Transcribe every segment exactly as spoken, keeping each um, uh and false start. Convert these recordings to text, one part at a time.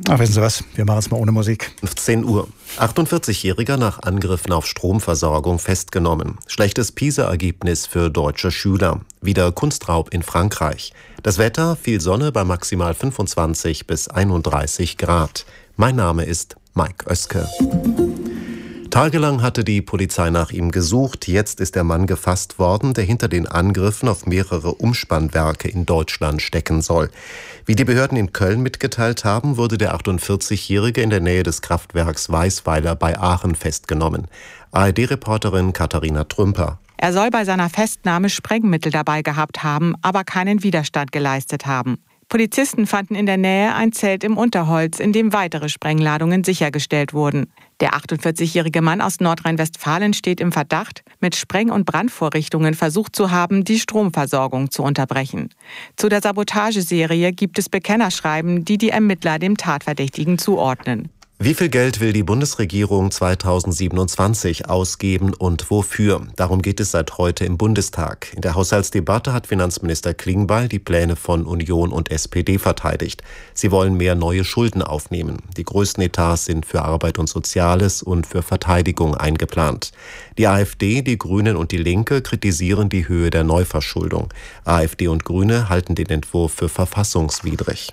Ach, wissen Sie was, wir machen es mal ohne Musik. zehn Uhr. achtundvierzigjähriger nach Angriffen auf Stromversorgung festgenommen. Schlechtes PISA-Ergebnis für deutsche Schüler. Wieder Kunstraub in Frankreich. Das Wetter, viel Sonne bei maximal fünfundzwanzig bis einunddreißig Grad. Mein Name ist Mike Oeske. Tagelang hatte die Polizei nach ihm gesucht. Jetzt ist der Mann gefasst worden, der hinter den Angriffen auf mehrere Umspannwerke in Deutschland stecken soll. Wie die Behörden in Köln mitgeteilt haben, wurde der achtundvierzigjährige in der Nähe des Kraftwerks Weißweiler bei Aachen festgenommen. A R D-Reporterin Katharina Trümper. Er soll bei seiner Festnahme Sprengmittel dabei gehabt haben, aber keinen Widerstand geleistet haben. Polizisten fanden in der Nähe ein Zelt im Unterholz, in dem weitere Sprengladungen sichergestellt wurden. Der achtundvierzigjährige Mann aus Nordrhein-Westfalen steht im Verdacht, mit Spreng- und Brandvorrichtungen versucht zu haben, die Stromversorgung zu unterbrechen. Zu der Sabotageserie gibt es Bekennerschreiben, die die Ermittler dem Tatverdächtigen zuordnen. Wie viel Geld will die Bundesregierung zweitausendsiebenundzwanzig ausgeben und wofür? Darum geht es seit heute im Bundestag. In der Haushaltsdebatte hat Finanzminister Klingbeil die Pläne von Union und S P D verteidigt. Sie wollen mehr neue Schulden aufnehmen. Die größten Etats sind für Arbeit und Soziales und für Verteidigung eingeplant. Die AfD, die Grünen und die Linke kritisieren die Höhe der Neuverschuldung. AfD und Grüne halten den Entwurf für verfassungswidrig.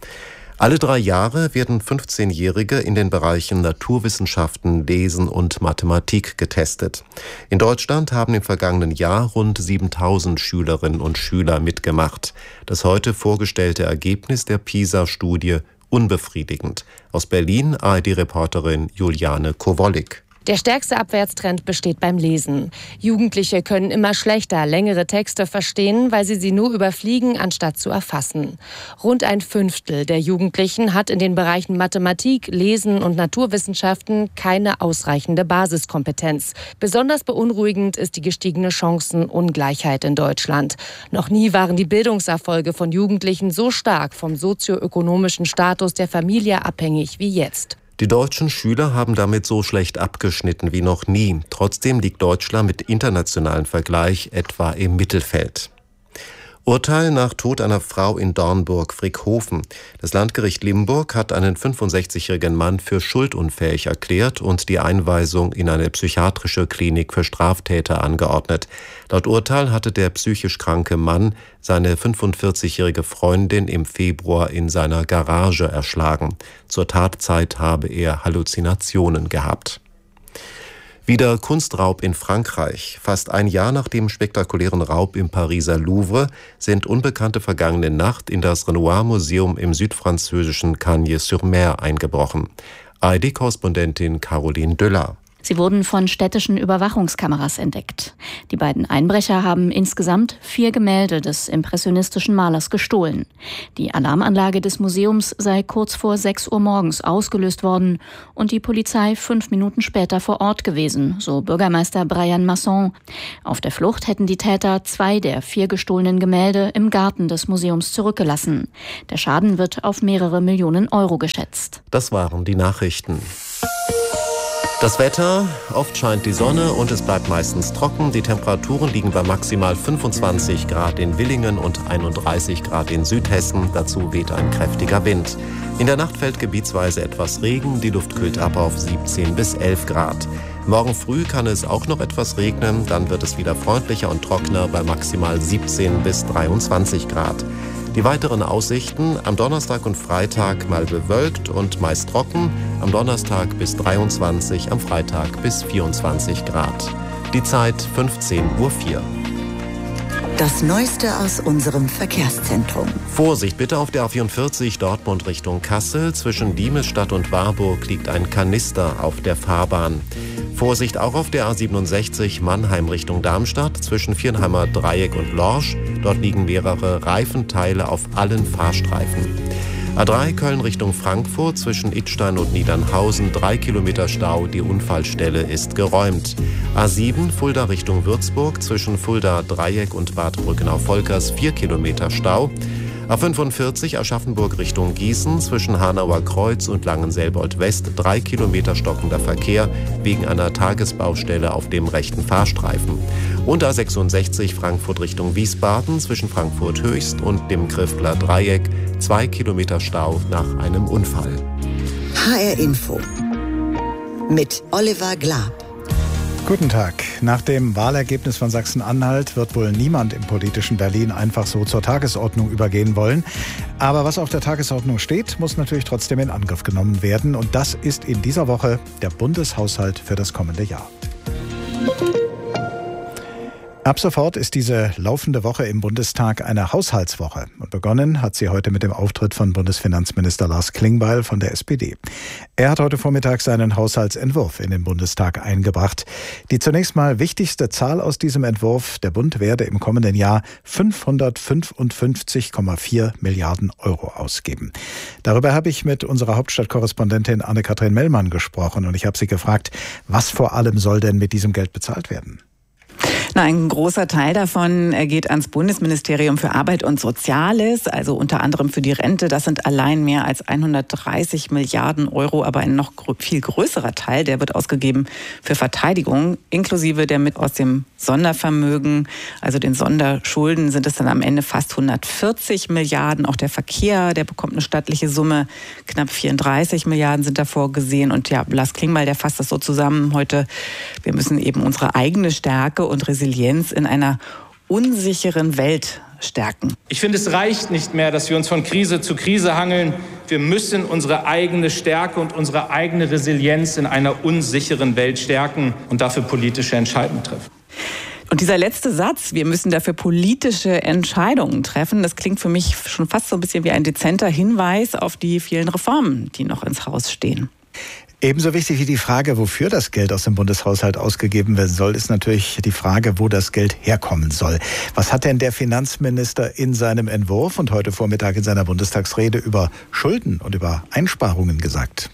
Alle drei Jahre werden fünfzehnjährige in den Bereichen Naturwissenschaften, Lesen und Mathematik getestet. In Deutschland haben im vergangenen Jahr rund siebentausend Schülerinnen und Schüler mitgemacht. Das heute vorgestellte Ergebnis der PISA-Studie unbefriedigend. Aus Berlin A R D-Reporterin Juliane Kowollik. Der stärkste Abwärtstrend besteht beim Lesen. Jugendliche können immer schlechter längere Texte verstehen, weil sie sie nur überfliegen, anstatt zu erfassen. Rund ein Fünftel der Jugendlichen hat in den Bereichen Mathematik, Lesen und Naturwissenschaften keine ausreichende Basiskompetenz. Besonders beunruhigend ist die gestiegene Chancenungleichheit in Deutschland. Noch nie waren die Bildungserfolge von Jugendlichen so stark vom sozioökonomischen Status der Familie abhängig wie jetzt. Die deutschen Schüler haben damit so schlecht abgeschnitten wie noch nie. Trotzdem liegt Deutschland mit internationalem Vergleich etwa im Mittelfeld. Urteil nach Tod einer Frau in Dornburg-Frickhofen. Das Landgericht Limburg hat einen fünfundsechzigjährigen Mann für schuldunfähig erklärt und die Einweisung in eine psychiatrische Klinik für Straftäter angeordnet. Laut Urteil hatte der psychisch kranke Mann seine fünfundvierzigjährige Freundin im Februar in seiner Garage erschlagen. Zur Tatzeit habe er Halluzinationen gehabt. Wieder Kunstraub in Frankreich. Fast ein Jahr nach dem spektakulären Raub im Pariser Louvre sind Unbekannte vergangene Nacht in das Renoir-Museum im südfranzösischen Cagnes-sur-Mer eingebrochen. A R D-Korrespondentin Caroline Döller. Sie wurden von städtischen Überwachungskameras entdeckt. Die beiden Einbrecher haben insgesamt vier Gemälde des impressionistischen Malers gestohlen. Die Alarmanlage des Museums sei kurz vor sechs Uhr morgens ausgelöst worden und die Polizei fünf Minuten später vor Ort gewesen, so Bürgermeister Brian Masson. Auf der Flucht hätten die Täter zwei der vier gestohlenen Gemälde im Garten des Museums zurückgelassen. Der Schaden wird auf mehrere Millionen Euro geschätzt. Das waren die Nachrichten. Das Wetter, oft scheint die Sonne und es bleibt meistens trocken. Die Temperaturen liegen bei maximal fünfundzwanzig Grad in Villingen und einunddreißig Grad in Südhessen. Dazu weht ein kräftiger Wind. In der Nacht fällt gebietsweise etwas Regen. Die Luft kühlt ab auf siebzehn bis elf Grad. Morgen früh kann es auch noch etwas regnen. Dann wird es wieder freundlicher und trockener bei maximal siebzehn bis dreiundzwanzig Grad. Die weiteren Aussichten: am Donnerstag und Freitag mal bewölkt und meist trocken, am Donnerstag bis dreiundzwanzig, am Freitag bis vierundzwanzig Grad. Die Zeit fünfzehn Uhr vier. Das Neueste aus unserem Verkehrszentrum. Vorsicht bitte auf der A vierundvierzig Dortmund Richtung Kassel. Zwischen Diemelsstadt und Warburg liegt ein Kanister auf der Fahrbahn. Vorsicht auch auf der A siebenundsechzig Mannheim Richtung Darmstadt zwischen Viernheimer Dreieck und Lorsch. Dort liegen mehrere Reifenteile auf allen Fahrstreifen. A drei Köln Richtung Frankfurt zwischen Idstein und Niedernhausen, drei Kilometer Stau, die Unfallstelle ist geräumt. A sieben Fulda Richtung Würzburg zwischen Fulda Dreieck und Bad Brückenau-Volkers, vier Kilometer Stau. A fünfundvierzig Aschaffenburg Richtung Gießen zwischen Hanauer Kreuz und Langenselbold West, drei Kilometer stockender Verkehr wegen einer Tagesbaustelle auf dem rechten Fahrstreifen. Und A sechsundsechzig Frankfurt Richtung Wiesbaden zwischen Frankfurt Höchst und dem Griffler Dreieck, zwei Kilometer Stau nach einem Unfall. H R Info mit Oliver Glab. Guten Tag. Nach dem Wahlergebnis von Sachsen-Anhalt wird wohl niemand im politischen Berlin einfach so zur Tagesordnung übergehen wollen. Aber was auf der Tagesordnung steht, muss natürlich trotzdem in Angriff genommen werden. Und das ist in dieser Woche der Bundeshaushalt für das kommende Jahr. Ab sofort ist diese laufende Woche im Bundestag eine Haushaltswoche. Und begonnen hat sie heute mit dem Auftritt von Bundesfinanzminister Lars Klingbeil von der S P D. Er hat heute Vormittag seinen Haushaltsentwurf in den Bundestag eingebracht. Die zunächst mal wichtigste Zahl aus diesem Entwurf: der Bund werde im kommenden Jahr fünfhundertfünfundfünfzig Komma vier Milliarden Euro ausgeben. Darüber habe ich mit unserer Hauptstadtkorrespondentin Anne-Kathrin Mellmann gesprochen. Und ich habe sie gefragt, was vor allem soll denn mit diesem Geld bezahlt werden? Na, ein großer Teil davon geht ans Bundesministerium für Arbeit und Soziales, also unter anderem für die Rente. Das sind allein mehr als hundertdreißig Milliarden Euro, aber ein noch viel größerer Teil, der wird ausgegeben für Verteidigung, inklusive der mit aus dem Sondervermögen, also den Sonderschulden, sind es dann am Ende fast hundertvierzig Milliarden. Auch der Verkehr, der bekommt eine stattliche Summe, knapp vierunddreißig Milliarden sind da vorgesehen. Und ja, Lars Klingbeil, der fasst das so zusammen heute: Wir müssen eben unsere eigene Stärke und Resilienz in einer unsicheren Welt stärken. Ich finde, es reicht nicht mehr, dass wir uns von Krise zu Krise hangeln. Wir müssen unsere eigene Stärke und unsere eigene Resilienz in einer unsicheren Welt stärken und dafür politische Entscheidungen treffen. Und dieser letzte Satz, wir müssen dafür politische Entscheidungen treffen, das klingt für mich schon fast so ein bisschen wie ein dezenter Hinweis auf die vielen Reformen, die noch ins Haus stehen. Ebenso wichtig wie die Frage, wofür das Geld aus dem Bundeshaushalt ausgegeben werden soll, ist natürlich die Frage, wo das Geld herkommen soll. Was hat denn der Finanzminister in seinem Entwurf und heute Vormittag in seiner Bundestagsrede über Schulden und über Einsparungen gesagt?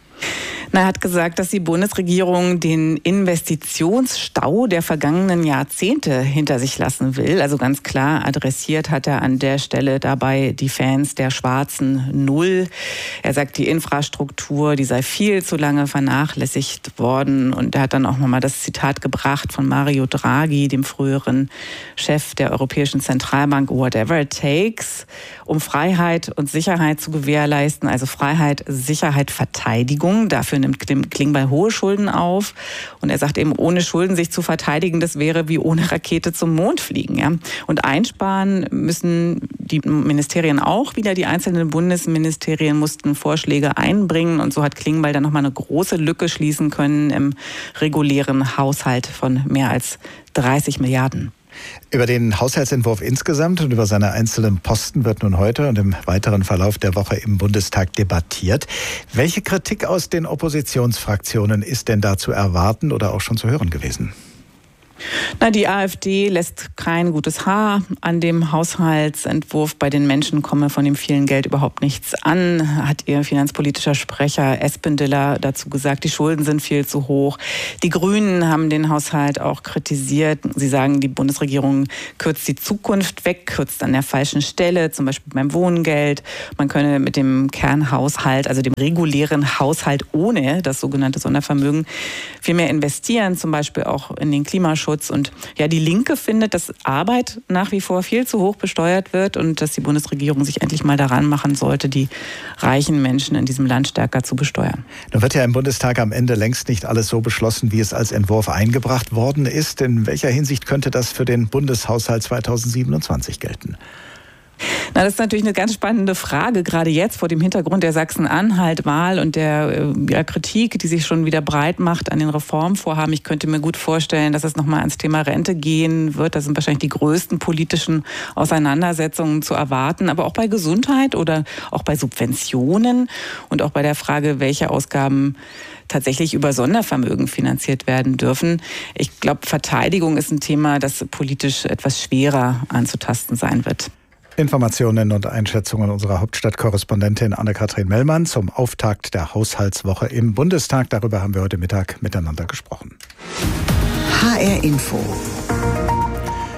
Er hat gesagt, dass die Bundesregierung den Investitionsstau der vergangenen Jahrzehnte hinter sich lassen will. Also ganz klar adressiert hat er an der Stelle dabei die Fans der schwarzen Null. Er sagt, die Infrastruktur, die sei viel zu lange vernachlässigt worden. Und er hat dann auch nochmal das Zitat gebracht von Mario Draghi, dem früheren Chef der Europäischen Zentralbank: Whatever it takes, um Freiheit und Sicherheit zu gewährleisten. Also Freiheit, Sicherheit, Verteidigung. Dafür nimmt Klingbeil hohe Schulden auf. Und er sagt eben, ohne Schulden sich zu verteidigen, das wäre wie ohne Rakete zum Mond fliegen. Ja? Und einsparen müssen die Ministerien auch wieder. Die einzelnen Bundesministerien mussten Vorschläge einbringen. Und so hat Klingbeil dann nochmal eine große Lücke schließen können im regulären Haushalt von mehr als dreißig Milliarden. Über den Haushaltsentwurf insgesamt und über seine einzelnen Posten wird nun heute und im weiteren Verlauf der Woche im Bundestag debattiert. Welche Kritik aus den Oppositionsfraktionen ist denn da zu erwarten oder auch schon zu hören gewesen? Na, die AfD lässt kein gutes Haar an dem Haushaltsentwurf. Bei den Menschen komme von dem vielen Geld überhaupt nichts an, hat ihr finanzpolitischer Sprecher Espendiller dazu gesagt. Die Schulden sind viel zu hoch. Die Grünen haben den Haushalt auch kritisiert. Sie sagen, die Bundesregierung kürzt die Zukunft weg, kürzt an der falschen Stelle, zum Beispiel beim Wohngeld. Man könne mit dem Kernhaushalt, also dem regulären Haushalt ohne das sogenannte Sondervermögen, viel mehr investieren, zum Beispiel auch in den Klimaschutz. Und ja, die Linke findet, dass Arbeit nach wie vor viel zu hoch besteuert wird und dass die Bundesregierung sich endlich mal daran machen sollte, die reichen Menschen in diesem Land stärker zu besteuern. Nun wird ja im Bundestag am Ende längst nicht alles so beschlossen, wie es als Entwurf eingebracht worden ist. In welcher Hinsicht könnte das für den Bundeshaushalt zweitausendsiebenundzwanzig gelten? Na, das ist natürlich eine ganz spannende Frage, gerade jetzt vor dem Hintergrund der Sachsen-Anhalt-Wahl und der ja, Kritik, die sich schon wieder breit macht an den Reformvorhaben. Ich könnte mir gut vorstellen, dass es nochmal ans Thema Rente gehen wird. Da sind wahrscheinlich die größten politischen Auseinandersetzungen zu erwarten. Aber auch bei Gesundheit oder auch bei Subventionen und auch bei der Frage, welche Ausgaben tatsächlich über Sondervermögen finanziert werden dürfen. Ich glaube, Verteidigung ist ein Thema, das politisch etwas schwerer anzutasten sein wird. Informationen und Einschätzungen unserer Hauptstadtkorrespondentin Anne-Kathrin Mellmann zum Auftakt der Haushaltswoche im Bundestag. Darüber haben wir heute Mittag miteinander gesprochen. H R Info.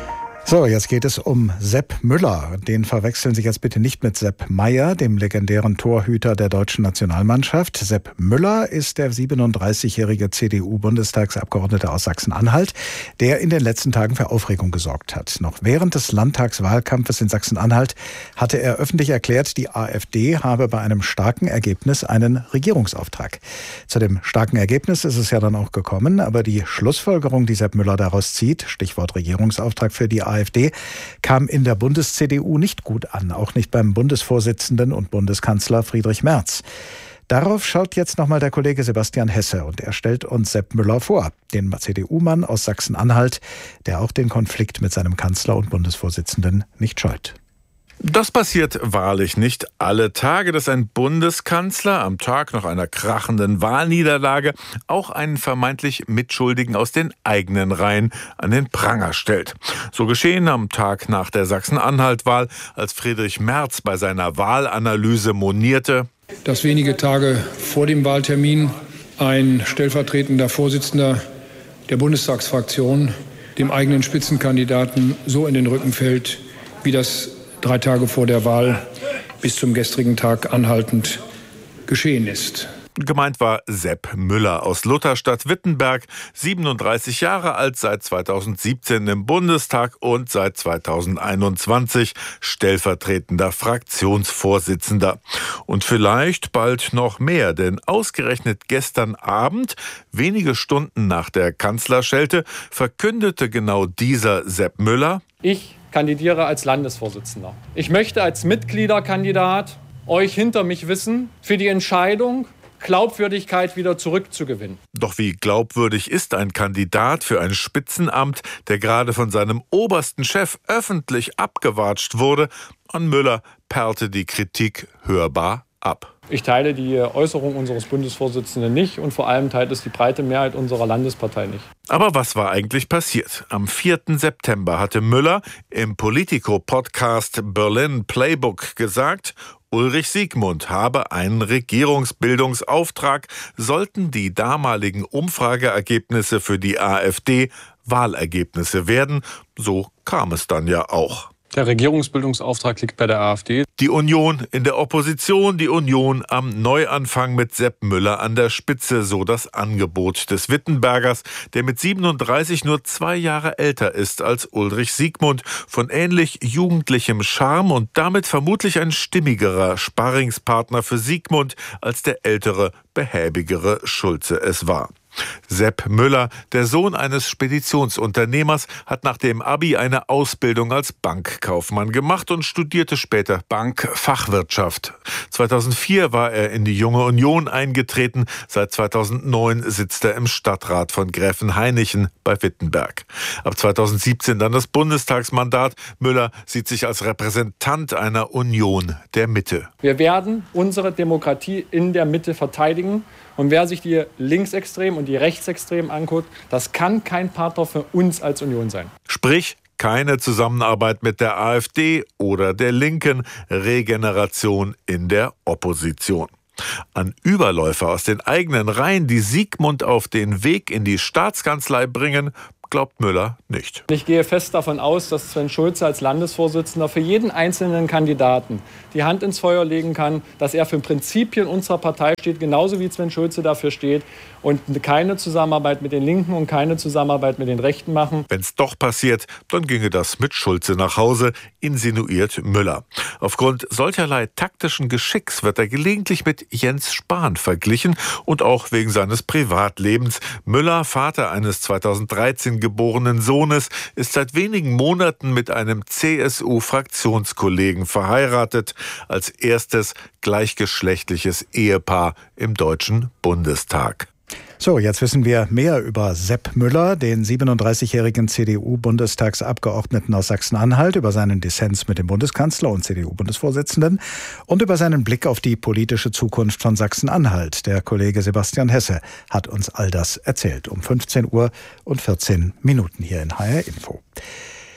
So, jetzt geht es um Sepp Müller. Den verwechseln Sie jetzt bitte nicht mit Sepp Maier, dem legendären Torhüter der deutschen Nationalmannschaft. Sepp Müller ist der siebenunddreißigjährige C D U-Bundestagsabgeordnete aus Sachsen-Anhalt, der in den letzten Tagen für Aufregung gesorgt hat. Noch während des Landtagswahlkampfes in Sachsen-Anhalt hatte er öffentlich erklärt, die AfD habe bei einem starken Ergebnis einen Regierungsauftrag. Zu dem starken Ergebnis ist es ja dann auch gekommen, aber die Schlussfolgerung, die Sepp Müller daraus zieht, Stichwort Regierungsauftrag für die AfD, kam in der Bundes-C D U nicht gut an, auch nicht beim Bundesvorsitzenden und Bundeskanzler Friedrich Merz. Darauf schaut jetzt nochmal der Kollege Sebastian Hesse und er stellt uns Sepp Müller vor, den C D U-Mann aus Sachsen-Anhalt, der auch den Konflikt mit seinem Kanzler und Bundesvorsitzenden nicht scheut. Das passiert wahrlich nicht alle Tage, dass ein Bundeskanzler am Tag nach einer krachenden Wahlniederlage auch einen vermeintlich Mitschuldigen aus den eigenen Reihen an den Pranger stellt. So geschehen am Tag nach der Sachsen-Anhalt-Wahl, als Friedrich Merz bei seiner Wahlanalyse monierte, dass wenige Tage vor dem Wahltermin ein stellvertretender Vorsitzender der Bundestagsfraktion dem eigenen Spitzenkandidaten so in den Rücken fällt, wie das drei Tage vor der Wahl bis zum gestrigen Tag anhaltend geschehen ist. Gemeint war Sepp Müller aus Lutherstadt-Wittenberg, siebenunddreißig Jahre alt, seit zweitausendsiebzehn im Bundestag und seit zweitausendeinundzwanzig stellvertretender Fraktionsvorsitzender. Und vielleicht bald noch mehr, denn ausgerechnet gestern Abend, wenige Stunden nach der Kanzlerschelte, verkündete genau dieser Sepp Müller: Ich kandidiere als Landesvorsitzender. Ich möchte als Mitgliederkandidat euch hinter mich wissen für die Entscheidung, Glaubwürdigkeit wieder zurückzugewinnen. Doch wie glaubwürdig ist ein Kandidat für ein Spitzenamt, der gerade von seinem obersten Chef öffentlich abgewatscht wurde? An Müller perlte die Kritik hörbar ab. Ich teile die Äußerung unseres Bundesvorsitzenden nicht und vor allem teilt es die breite Mehrheit unserer Landespartei nicht. Aber was war eigentlich passiert? Am vierten September hatte Müller im Politico-Podcast Berlin Playbook gesagt, Ulrich Siegmund habe einen Regierungsbildungsauftrag, sollten die damaligen Umfrageergebnisse für die AfD Wahlergebnisse werden. So kam es dann ja auch. Der Regierungsbildungsauftrag liegt bei der AfD. Die Union in der Opposition, die Union am Neuanfang mit Sepp Müller an der Spitze, so das Angebot des Wittenbergers, der mit siebenunddreißig nur zwei Jahre älter ist als Ulrich Siegmund, von ähnlich jugendlichem Charme und damit vermutlich ein stimmigerer Sparringspartner für Siegmund, als der ältere, behäbigere Schulze es war. Sepp Müller, der Sohn eines Speditionsunternehmers, hat nach dem Abi eine Ausbildung als Bankkaufmann gemacht und studierte später Bankfachwirtschaft. zweitausendvier war er in die Junge Union eingetreten. Seit zweitausendneun sitzt er im Stadtrat von Gräfenhainichen bei Wittenberg. Ab zweitausendsiebzehn dann das Bundestagsmandat. Müller sieht sich als Repräsentant einer Union der Mitte. Wir werden unsere Demokratie in der Mitte verteidigen. Und wer sich die Linksextremen und die Rechtsextremen anguckt, das kann kein Partner für uns als Union sein. Sprich, keine Zusammenarbeit mit der AfD oder der Linken, Regeneration in der Opposition. An Überläufer aus den eigenen Reihen, die Siegmund auf den Weg in die Staatskanzlei bringen, glaubt Müller nicht. Ich gehe fest davon aus, dass Sven Schulze als Landesvorsitzender für jeden einzelnen Kandidaten die Hand ins Feuer legen kann, dass er für Prinzipien unserer Partei steht, genauso wie Sven Schulze dafür steht und keine Zusammenarbeit mit den Linken und keine Zusammenarbeit mit den Rechten machen. Wenn es doch passiert, dann ginge das mit Schulze nach Hause, insinuiert Müller. Aufgrund solcherlei taktischen Geschicks wird er gelegentlich mit Jens Spahn verglichen und auch wegen seines Privatlebens. Müller, Vater eines zweitausenddreizehn geborenen Sohnes, ist seit wenigen Monaten mit einem C S U-Fraktionskollegen verheiratet, als erstes gleichgeschlechtliches Ehepaar im Deutschen Bundestag. So, jetzt wissen wir mehr über Sepp Müller, den siebenunddreißigjährigen C D U-Bundestagsabgeordneten aus Sachsen-Anhalt, über seinen Dissens mit dem Bundeskanzler und C D U-Bundesvorsitzenden und über seinen Blick auf die politische Zukunft von Sachsen-Anhalt. Der Kollege Sebastian Hesse hat uns all das erzählt. Um fünfzehn Uhr und vierzehn Minuten hier in H R Info.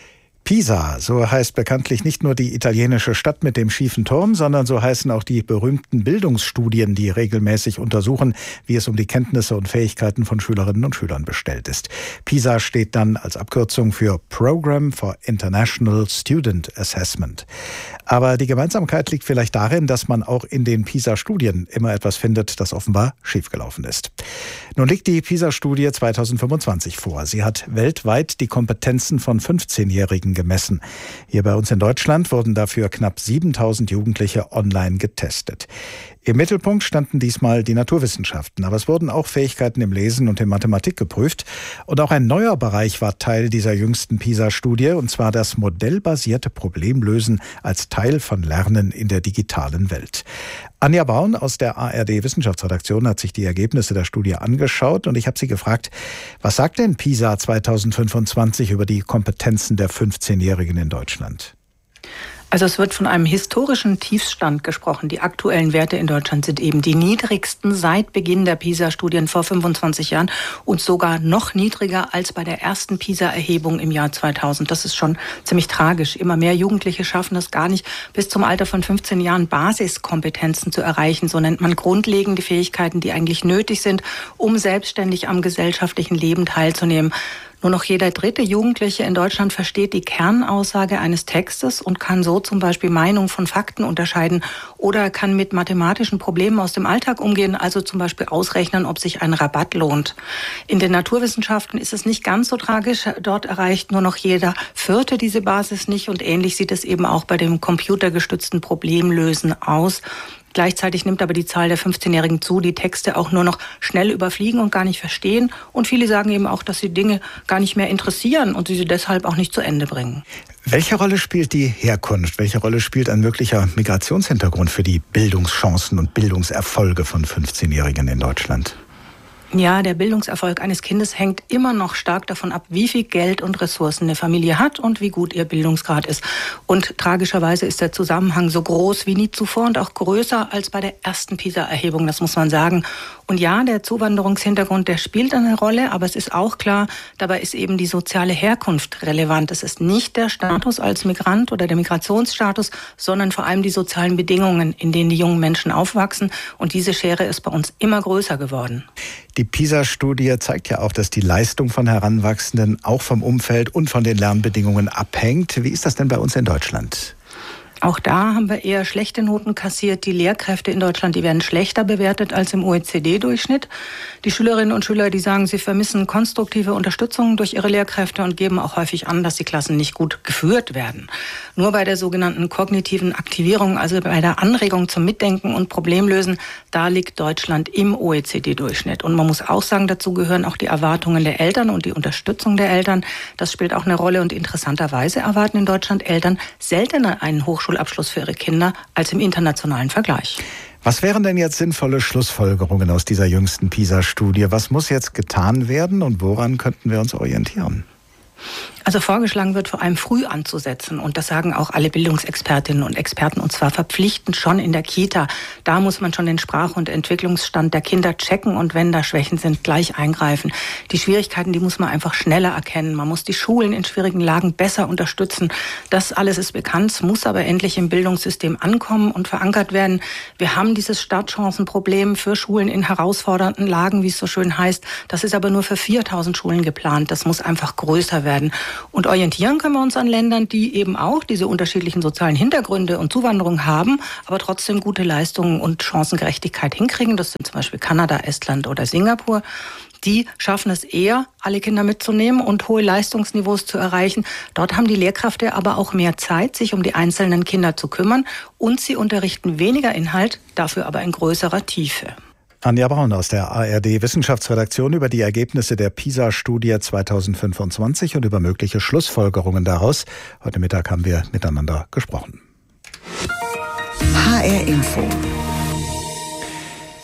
Pisa, so heißt bekanntlich nicht nur die italienische Stadt mit dem schiefen Turm, sondern so heißen auch die berühmten Bildungsstudien, die regelmäßig untersuchen, wie es um die Kenntnisse und Fähigkeiten von Schülerinnen und Schülern bestellt ist. Pisa steht dann als Abkürzung für Program for International Student Assessment. Aber die Gemeinsamkeit liegt vielleicht darin, dass man auch in den Pisa-Studien immer etwas findet, das offenbar schiefgelaufen ist. Nun liegt die Pisa-Studie zweitausendfünfundzwanzig vor. Sie hat weltweit die Kompetenzen von fünfzehnjährigen gemessen. Hier bei uns in Deutschland wurden dafür knapp siebentausend Jugendliche online getestet. Im Mittelpunkt standen diesmal die Naturwissenschaften, aber es wurden auch Fähigkeiten im Lesen und in Mathematik geprüft. Und auch ein neuer Bereich war Teil dieser jüngsten Pisa-Studie, und zwar das modellbasierte Problemlösen als Teil von Lernen in der digitalen Welt. Anja Braun aus der A R D-Wissenschaftsredaktion hat sich die Ergebnisse der Studie angeschaut, und ich habe sie gefragt, was sagt denn Pisa zweitausendfünfundzwanzig über die Kompetenzen der fünfzehnjährigen in Deutschland? Also es wird von einem historischen Tiefstand gesprochen. Die aktuellen Werte in Deutschland sind eben die niedrigsten seit Beginn der Pisa-Studien vor fünfundzwanzig Jahren und sogar noch niedriger als bei der ersten Pisa-Erhebung im Jahr zweitausend. Das ist schon ziemlich tragisch. Immer mehr Jugendliche schaffen es gar nicht, bis zum Alter von fünfzehn Jahren Basiskompetenzen zu erreichen. So nennt man grundlegende Fähigkeiten, die eigentlich nötig sind, um selbstständig am gesellschaftlichen Leben teilzunehmen. Nur noch jeder dritte Jugendliche in Deutschland versteht die Kernaussage eines Textes und kann so zum Beispiel Meinung von Fakten unterscheiden oder kann mit mathematischen Problemen aus dem Alltag umgehen, also zum Beispiel ausrechnen, ob sich ein Rabatt lohnt. In den Naturwissenschaften ist es nicht ganz so tragisch. Dort erreicht nur noch jeder Vierte diese Basis nicht, und ähnlich sieht es eben auch bei dem computergestützten Problemlösen aus. Gleichzeitig nimmt aber die Zahl der fünfzehnjährigen zu, die Texte auch nur noch schnell überfliegen und gar nicht verstehen. Und viele sagen eben auch, dass sie Dinge gar nicht mehr interessieren und sie sie deshalb auch nicht zu Ende bringen. Welche Rolle spielt die Herkunft? Welche Rolle spielt ein möglicher Migrationshintergrund für die Bildungschancen und Bildungserfolge von fünfzehnjährigen in Deutschland? Ja, der Bildungserfolg eines Kindes hängt immer noch stark davon ab, wie viel Geld und Ressourcen eine Familie hat und wie gut ihr Bildungsgrad ist. Und tragischerweise ist der Zusammenhang so groß wie nie zuvor und auch größer als bei der ersten Pisa-Erhebung, das muss man sagen. Und ja, der Zuwanderungshintergrund, der spielt eine Rolle, aber es ist auch klar, dabei ist eben die soziale Herkunft relevant. Es ist nicht der Status als Migrant oder der Migrationsstatus, sondern vor allem die sozialen Bedingungen, in denen die jungen Menschen aufwachsen. Und diese Schere ist bei uns immer größer geworden. Die Pisa-Studie zeigt ja auch, dass die Leistung von Heranwachsenden auch vom Umfeld und von den Lernbedingungen abhängt. Wie ist das denn bei uns in Deutschland? Auch da haben wir eher schlechte Noten kassiert. Die Lehrkräfte in Deutschland, die werden schlechter bewertet als im O E C D-Durchschnitt. Die Schülerinnen und Schüler, die sagen, sie vermissen konstruktive Unterstützung durch ihre Lehrkräfte und geben auch häufig an, dass die Klassen nicht gut geführt werden. Nur bei der sogenannten kognitiven Aktivierung, also bei der Anregung zum Mitdenken und Problemlösen, da liegt Deutschland im O E C D-Durchschnitt. Und man muss auch sagen, dazu gehören auch die Erwartungen der Eltern und die Unterstützung der Eltern. Das spielt auch eine Rolle, und interessanterweise erwarten in Deutschland Eltern seltener einen Hochschulabschluss Schulabschluss für ihre Kinder als im internationalen Vergleich. Was wären denn jetzt sinnvolle Schlussfolgerungen aus dieser jüngsten Pisa-Studie? Was muss jetzt getan werden und woran könnten wir uns orientieren? Also vorgeschlagen wird, vor allem früh anzusetzen. Und das sagen auch alle Bildungsexpertinnen und Experten, und zwar verpflichtend schon in der Kita. Da muss man schon den Sprach- und Entwicklungsstand der Kinder checken und wenn da Schwächen sind, gleich eingreifen. Die Schwierigkeiten, die muss man einfach schneller erkennen. Man muss die Schulen in schwierigen Lagen besser unterstützen. Das alles ist bekannt, muss aber endlich im Bildungssystem ankommen und verankert werden. Wir haben dieses Startchancenproblem für Schulen in herausfordernden Lagen, wie es so schön heißt. Das ist aber nur für viertausend Schulen geplant. Das muss einfach größer werden. Und orientieren können wir uns an Ländern, die eben auch diese unterschiedlichen sozialen Hintergründe und Zuwanderung haben, aber trotzdem gute Leistungen und Chancengerechtigkeit hinkriegen. Das sind zum Beispiel Kanada, Estland oder Singapur. Die schaffen es eher, alle Kinder mitzunehmen und hohe Leistungsniveaus zu erreichen. Dort haben die Lehrkräfte aber auch mehr Zeit, sich um die einzelnen Kinder zu kümmern, und sie unterrichten weniger Inhalt, dafür aber in größerer Tiefe. Anja Braun aus der A R D-Wissenschaftsredaktion über die Ergebnisse der Pisa-Studie zweitausendfünfundzwanzig und über mögliche Schlussfolgerungen daraus. Heute Mittag haben wir miteinander gesprochen. H R Info.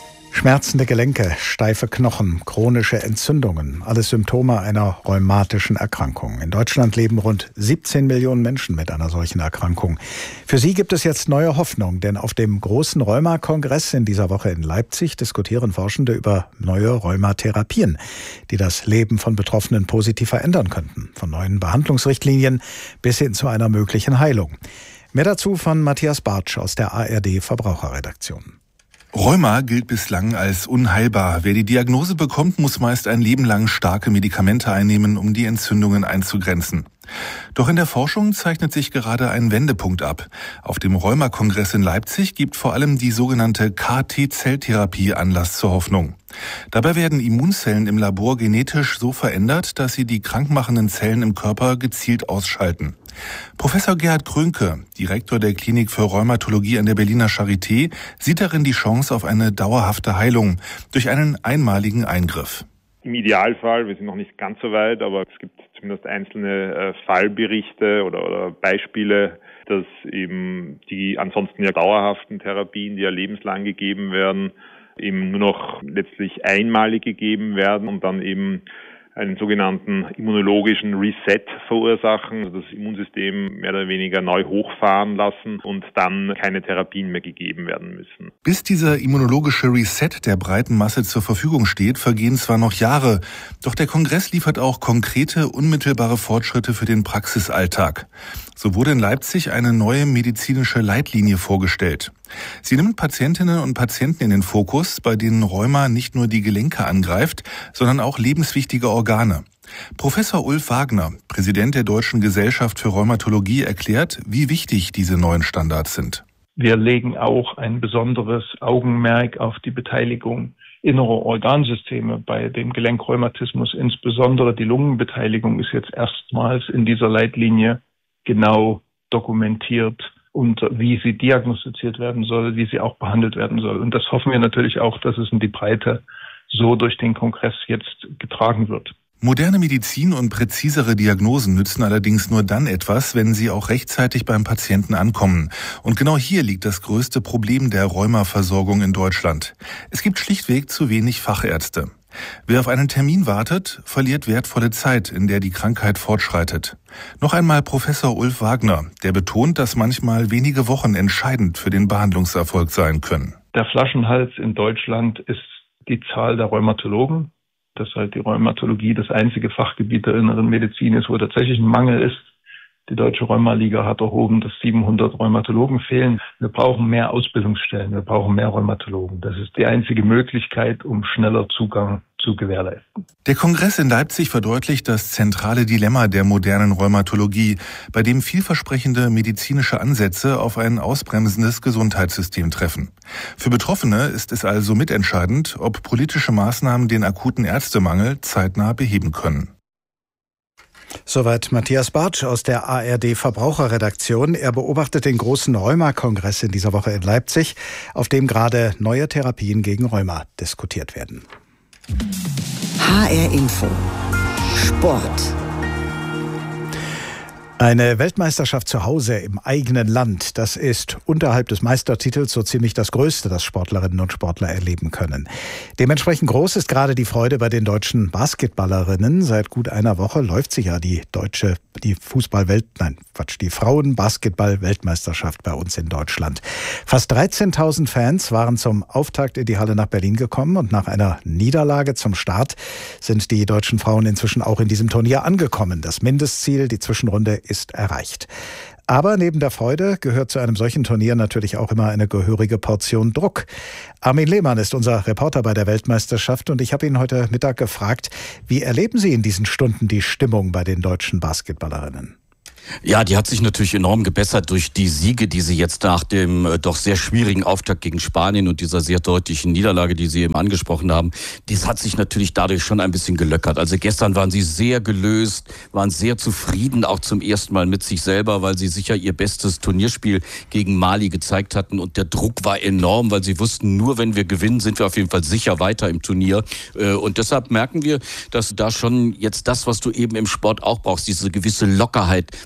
Schmerzende Gelenke, steife Knochen, chronische Entzündungen, alles Symptome einer rheumatischen Erkrankung. In Deutschland leben rund siebzehn Millionen Menschen mit einer solchen Erkrankung. Für sie gibt es jetzt neue Hoffnung, denn auf dem großen Rheuma-Kongress in dieser Woche in Leipzig diskutieren Forschende über neue Rheumatherapien, die das Leben von Betroffenen positiv verändern könnten. Von neuen Behandlungsrichtlinien bis hin zu einer möglichen Heilung. Mehr dazu von Matthias Bartsch aus der A R D Verbraucherredaktion. Rheuma gilt bislang als unheilbar. Wer die Diagnose bekommt, muss meist ein Leben lang starke Medikamente einnehmen, um die Entzündungen einzugrenzen. Doch in der Forschung zeichnet sich gerade ein Wendepunkt ab. Auf dem Rheuma-Kongress in Leipzig gibt vor allem die sogenannte K T-Zelltherapie Anlass zur Hoffnung. Dabei werden Immunzellen im Labor genetisch so verändert, dass sie die krankmachenden Zellen im Körper gezielt ausschalten. Professor Gerhard Krönke, Direktor der Klinik für Rheumatologie an der Berliner Charité, sieht darin die Chance auf eine dauerhafte Heilung durch einen einmaligen Eingriff. Im Idealfall, wir sind noch nicht ganz so weit, aber es gibt zumindest einzelne äh, Fallberichte oder, oder Beispiele, dass eben die ansonsten ja dauerhaften Therapien, die ja lebenslang gegeben werden, eben nur noch letztlich einmalig gegeben werden und dann eben einen sogenannten immunologischen Reset verursachen, also das Immunsystem mehr oder weniger neu hochfahren lassen und dann keine Therapien mehr gegeben werden müssen. Bis dieser immunologische Reset der breiten Masse zur Verfügung steht, vergehen zwar noch Jahre, doch der Kongress liefert auch konkrete, unmittelbare Fortschritte für den Praxisalltag. So wurde in Leipzig eine neue medizinische Leitlinie vorgestellt. Sie nimmt Patientinnen und Patienten in den Fokus, bei denen Rheuma nicht nur die Gelenke angreift, sondern auch lebenswichtige Organe. Professor Ulf Wagner, Präsident der Deutschen Gesellschaft für Rheumatologie, erklärt, wie wichtig diese neuen Standards sind. Wir legen auch ein besonderes Augenmerk auf die Beteiligung innerer Organsysteme bei dem Gelenkrheumatismus. Insbesondere die Lungenbeteiligung ist jetzt erstmals in dieser Leitlinie genau dokumentiert und wie sie diagnostiziert werden soll, wie sie auch behandelt werden soll. Und das hoffen wir natürlich auch, dass es in die Breite so durch den Kongress jetzt getragen wird. Moderne Medizin und präzisere Diagnosen nützen allerdings nur dann etwas, wenn sie auch rechtzeitig beim Patienten ankommen. Und genau hier liegt das größte Problem der Rheumaversorgung in Deutschland. Es gibt schlichtweg zu wenig Fachärzte. Wer auf einen Termin wartet, verliert wertvolle Zeit, in der die Krankheit fortschreitet. Noch einmal Professor Ulf Wagner, der betont, dass manchmal wenige Wochen entscheidend für den Behandlungserfolg sein können. Der Flaschenhals in Deutschland ist die Zahl der Rheumatologen. Dass halt die Rheumatologie das einzige Fachgebiet der inneren Medizin ist, wo tatsächlich ein Mangel ist. Die Deutsche Rheumaliga hat erhoben, dass siebenhundert Rheumatologen fehlen. Wir brauchen mehr Ausbildungsstellen, wir brauchen mehr Rheumatologen. Das ist die einzige Möglichkeit, um schneller Zugang zu gewährleisten. Der Kongress in Leipzig verdeutlicht das zentrale Dilemma der modernen Rheumatologie, bei dem vielversprechende medizinische Ansätze auf ein ausbremsendes Gesundheitssystem treffen. Für Betroffene ist es also mitentscheidend, ob politische Maßnahmen den akuten Ärztemangel zeitnah beheben können. Soweit Matthias Bartsch aus der A R D Verbraucherredaktion. Er beobachtet den großen Rheuma-Kongress in dieser Woche in Leipzig, auf dem gerade neue Therapien gegen Rheuma diskutiert werden. H R Info Sport. Eine Weltmeisterschaft zu Hause im eigenen Land, das ist unterhalb des Meistertitels so ziemlich das Größte, das Sportlerinnen und Sportler erleben können. Dementsprechend groß ist gerade die Freude bei den deutschen Basketballerinnen. Seit gut einer Woche läuft sich ja die deutsche, die Fußballwelt, nein, Quatsch, die Frauen-Basketball-Weltmeisterschaft bei uns in Deutschland. Fast dreizehntausend Fans waren zum Auftakt in die Halle nach Berlin gekommen und nach einer Niederlage zum Start sind die deutschen Frauen inzwischen auch in diesem Turnier angekommen. Das Mindestziel, die Zwischenrunde, ist erreicht. Aber neben der Freude gehört zu einem solchen Turnier natürlich auch immer eine gehörige Portion Druck. Armin Lehmann ist unser Reporter bei der Weltmeisterschaft und ich habe ihn heute Mittag gefragt, wie erleben Sie in diesen Stunden die Stimmung bei den deutschen Basketballerinnen? Ja, die hat sich natürlich enorm gebessert durch die Siege, die sie jetzt nach dem äh, doch sehr schwierigen Auftakt gegen Spanien und dieser sehr deutlichen Niederlage, die Sie eben angesprochen haben, das hat sich natürlich dadurch schon ein bisschen gelöckert. Also gestern waren sie sehr gelöst, waren sehr zufrieden, auch zum ersten Mal mit sich selber, weil sie sicher ihr bestes Turnierspiel gegen Mali gezeigt hatten und der Druck war enorm, weil sie wussten, nur wenn wir gewinnen, sind wir auf jeden Fall sicher weiter im Turnier. Äh, und deshalb merken wir, dass da schon jetzt das, was du eben im Sport auch brauchst, diese gewisse Lockerheit,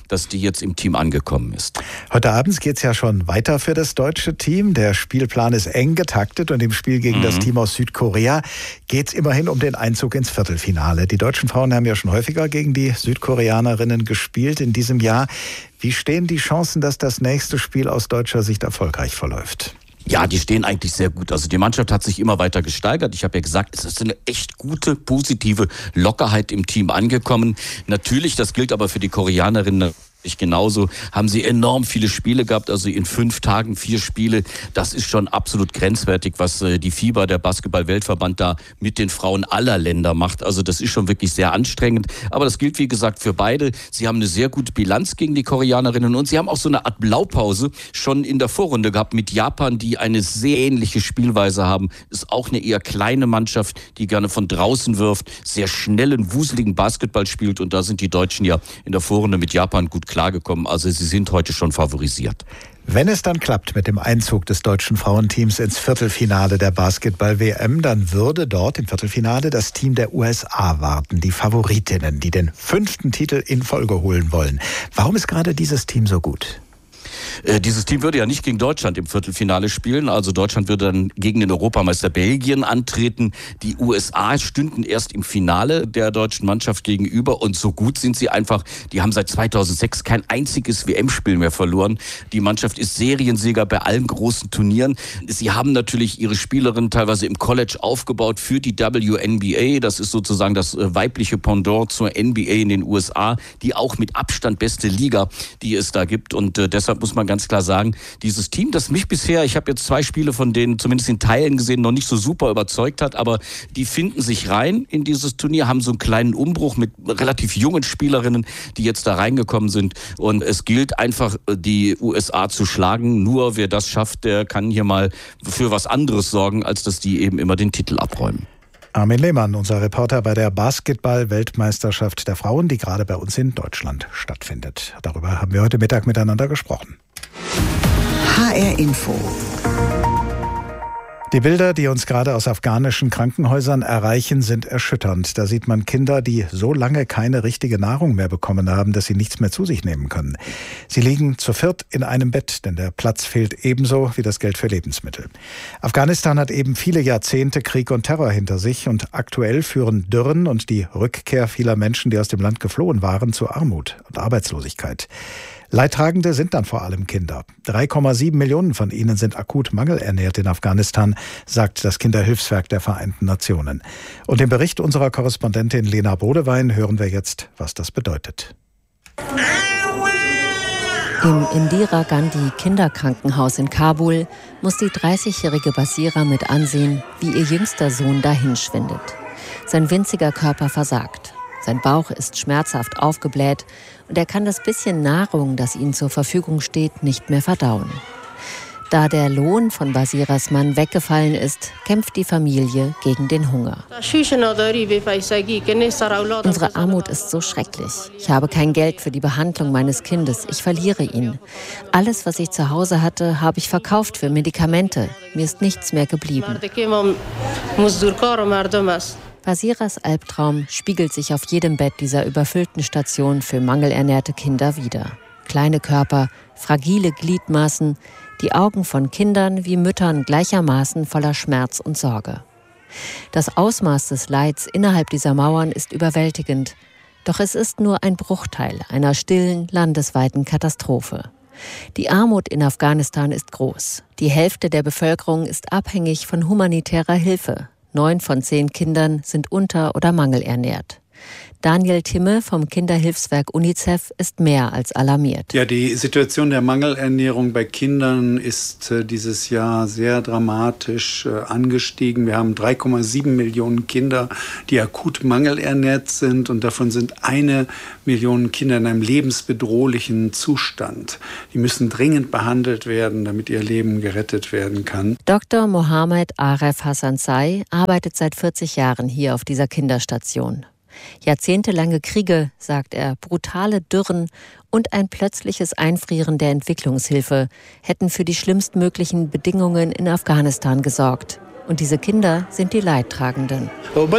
dass die jetzt im Team angekommen ist. Heute Abend geht es ja schon weiter für das deutsche Team. Der Spielplan ist eng getaktet und im Spiel gegen mhm. das Team aus Südkorea geht es immerhin um den Einzug ins Viertelfinale. Die deutschen Frauen haben ja schon häufiger gegen die Südkoreanerinnen gespielt in diesem Jahr. Wie stehen die Chancen, dass das nächste Spiel aus deutscher Sicht erfolgreich verläuft? Ja, die stehen eigentlich sehr gut. Also die Mannschaft hat sich immer weiter gesteigert. Ich habe ja gesagt, es ist eine echt gute, positive Lockerheit im Team angekommen. Natürlich, das gilt aber für die Koreanerinnen genauso, haben sie enorm viele Spiele gehabt, also in fünf Tagen vier Spiele. Das ist schon absolut grenzwertig, was die FIBA, der Basketball-Weltverband, da mit den Frauen aller Länder macht. Also das ist schon wirklich sehr anstrengend. Aber das gilt, wie gesagt, für beide. Sie haben eine sehr gute Bilanz gegen die Koreanerinnen und sie haben auch so eine Art Blaupause schon in der Vorrunde gehabt mit Japan, die eine sehr ähnliche Spielweise haben. Ist auch eine eher kleine Mannschaft, die gerne von draußen wirft, sehr schnellen, wuseligen Basketball spielt und da sind die Deutschen ja in der Vorrunde mit Japan gut klargekommen. Also sie sind heute schon favorisiert. Wenn es dann klappt mit dem Einzug des deutschen Frauenteams ins Viertelfinale der Basketball-W M, dann würde dort im Viertelfinale das Team der U S A warten, die Favoritinnen, die den fünften Titel in Folge holen wollen. Warum ist gerade dieses Team so gut? Äh, dieses Team würde ja nicht gegen Deutschland im Viertelfinale spielen. Also Deutschland würde dann gegen den Europameister Belgien antreten. Die U S A stünden erst im Finale der deutschen Mannschaft gegenüber. Und so gut sind sie einfach. Die haben seit zweitausendsechs kein einziges W M-Spiel mehr verloren. Die Mannschaft ist Seriensieger bei allen großen Turnieren. Sie haben natürlich ihre Spielerinnen teilweise im College aufgebaut für die W N B A. Das ist sozusagen das weibliche Pendant zur N B A in den U S A. Die auch mit Abstand beste Liga, die es da gibt. Und äh, deshalb muss man ganz klar sagen, dieses Team, das mich bisher, ich habe jetzt zwei Spiele von denen zumindest in Teilen gesehen, noch nicht so super überzeugt hat, aber die finden sich rein in dieses Turnier, haben so einen kleinen Umbruch mit relativ jungen Spielerinnen, die jetzt da reingekommen sind und es gilt einfach, die U S A zu schlagen. Nur wer das schafft, der kann hier mal für was anderes sorgen, als dass die eben immer den Titel abräumen. Armin Lehmann, unser Reporter bei der Basketball-Weltmeisterschaft der Frauen, die gerade bei uns in Deutschland stattfindet. Darüber haben wir heute Mittag miteinander gesprochen. H R Info. Die Bilder, die uns gerade aus afghanischen Krankenhäusern erreichen, sind erschütternd. Da sieht man Kinder, die so lange keine richtige Nahrung mehr bekommen haben, dass sie nichts mehr zu sich nehmen können. Sie liegen zu viert in einem Bett, denn der Platz fehlt ebenso wie das Geld für Lebensmittel. Afghanistan hat eben viele Jahrzehnte Krieg und Terror hinter sich und aktuell führen Dürren und die Rückkehr vieler Menschen, die aus dem Land geflohen waren, zu Armut und Arbeitslosigkeit. Leidtragende sind dann vor allem Kinder. drei Komma sieben Millionen von ihnen sind akut mangelernährt in Afghanistan, sagt das Kinderhilfswerk der Vereinten Nationen. Und im Bericht unserer Korrespondentin Lena Bodewein hören wir jetzt, was das bedeutet. Im Indira Gandhi Kinderkrankenhaus in Kabul muss die dreißigjährige Basira mit ansehen, wie ihr jüngster Sohn dahinschwindet. Sein winziger Körper versagt. Sein Bauch ist schmerzhaft aufgebläht und er kann das bisschen Nahrung, das ihm zur Verfügung steht, nicht mehr verdauen. Da der Lohn von Basiras Mann weggefallen ist, kämpft die Familie gegen den Hunger. Unsere Armut ist so schrecklich. Ich habe kein Geld für die Behandlung meines Kindes. Ich verliere ihn. Alles, was ich zu Hause hatte, habe ich verkauft für Medikamente. Mir ist nichts mehr geblieben. Basiras Albtraum spiegelt sich auf jedem Bett dieser überfüllten Station für mangelernährte Kinder wider. Kleine Körper, fragile Gliedmaßen, die Augen von Kindern wie Müttern gleichermaßen voller Schmerz und Sorge. Das Ausmaß des Leids innerhalb dieser Mauern ist überwältigend, doch es ist nur ein Bruchteil einer stillen, landesweiten Katastrophe. Die Armut in Afghanistan ist groß. Die Hälfte der Bevölkerung ist abhängig von humanitärer Hilfe. Neun von zehn Kindern sind unter- oder mangelernährt. Daniel Timme vom Kinderhilfswerk UNICEF ist mehr als alarmiert. Ja, die Situation der Mangelernährung bei Kindern ist äh, dieses Jahr sehr dramatisch äh, angestiegen. Wir haben drei Komma sieben Millionen Kinder, die akut mangelernährt sind und davon sind eine Million Kinder in einem lebensbedrohlichen Zustand. Die müssen dringend behandelt werden, damit ihr Leben gerettet werden kann. Doktor Mohammed Aref Hassansai arbeitet seit vierzig Jahren hier auf dieser Kinderstation. Jahrzehntelange Kriege, sagt er, brutale Dürren und ein plötzliches Einfrieren der Entwicklungshilfe hätten für die schlimmstmöglichen Bedingungen in Afghanistan gesorgt. Und diese Kinder sind die Leidtragenden.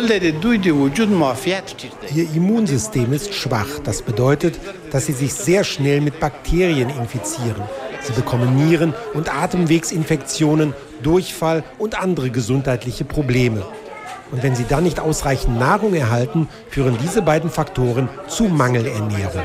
Ihr Immunsystem ist schwach. Das bedeutet, dass sie sich sehr schnell mit Bakterien infizieren. Sie bekommen Nieren- und Atemwegsinfektionen, Durchfall und andere gesundheitliche Probleme. Und wenn sie dann nicht ausreichend Nahrung erhalten, führen diese beiden Faktoren zu Mangelernährung.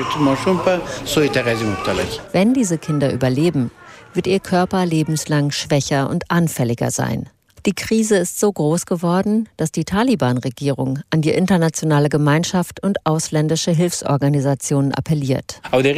Wenn diese Kinder überleben, wird ihr Körper lebenslang schwächer und anfälliger sein. Die Krise ist so groß geworden, dass die Taliban-Regierung an die internationale Gemeinschaft und ausländische Hilfsorganisationen appelliert.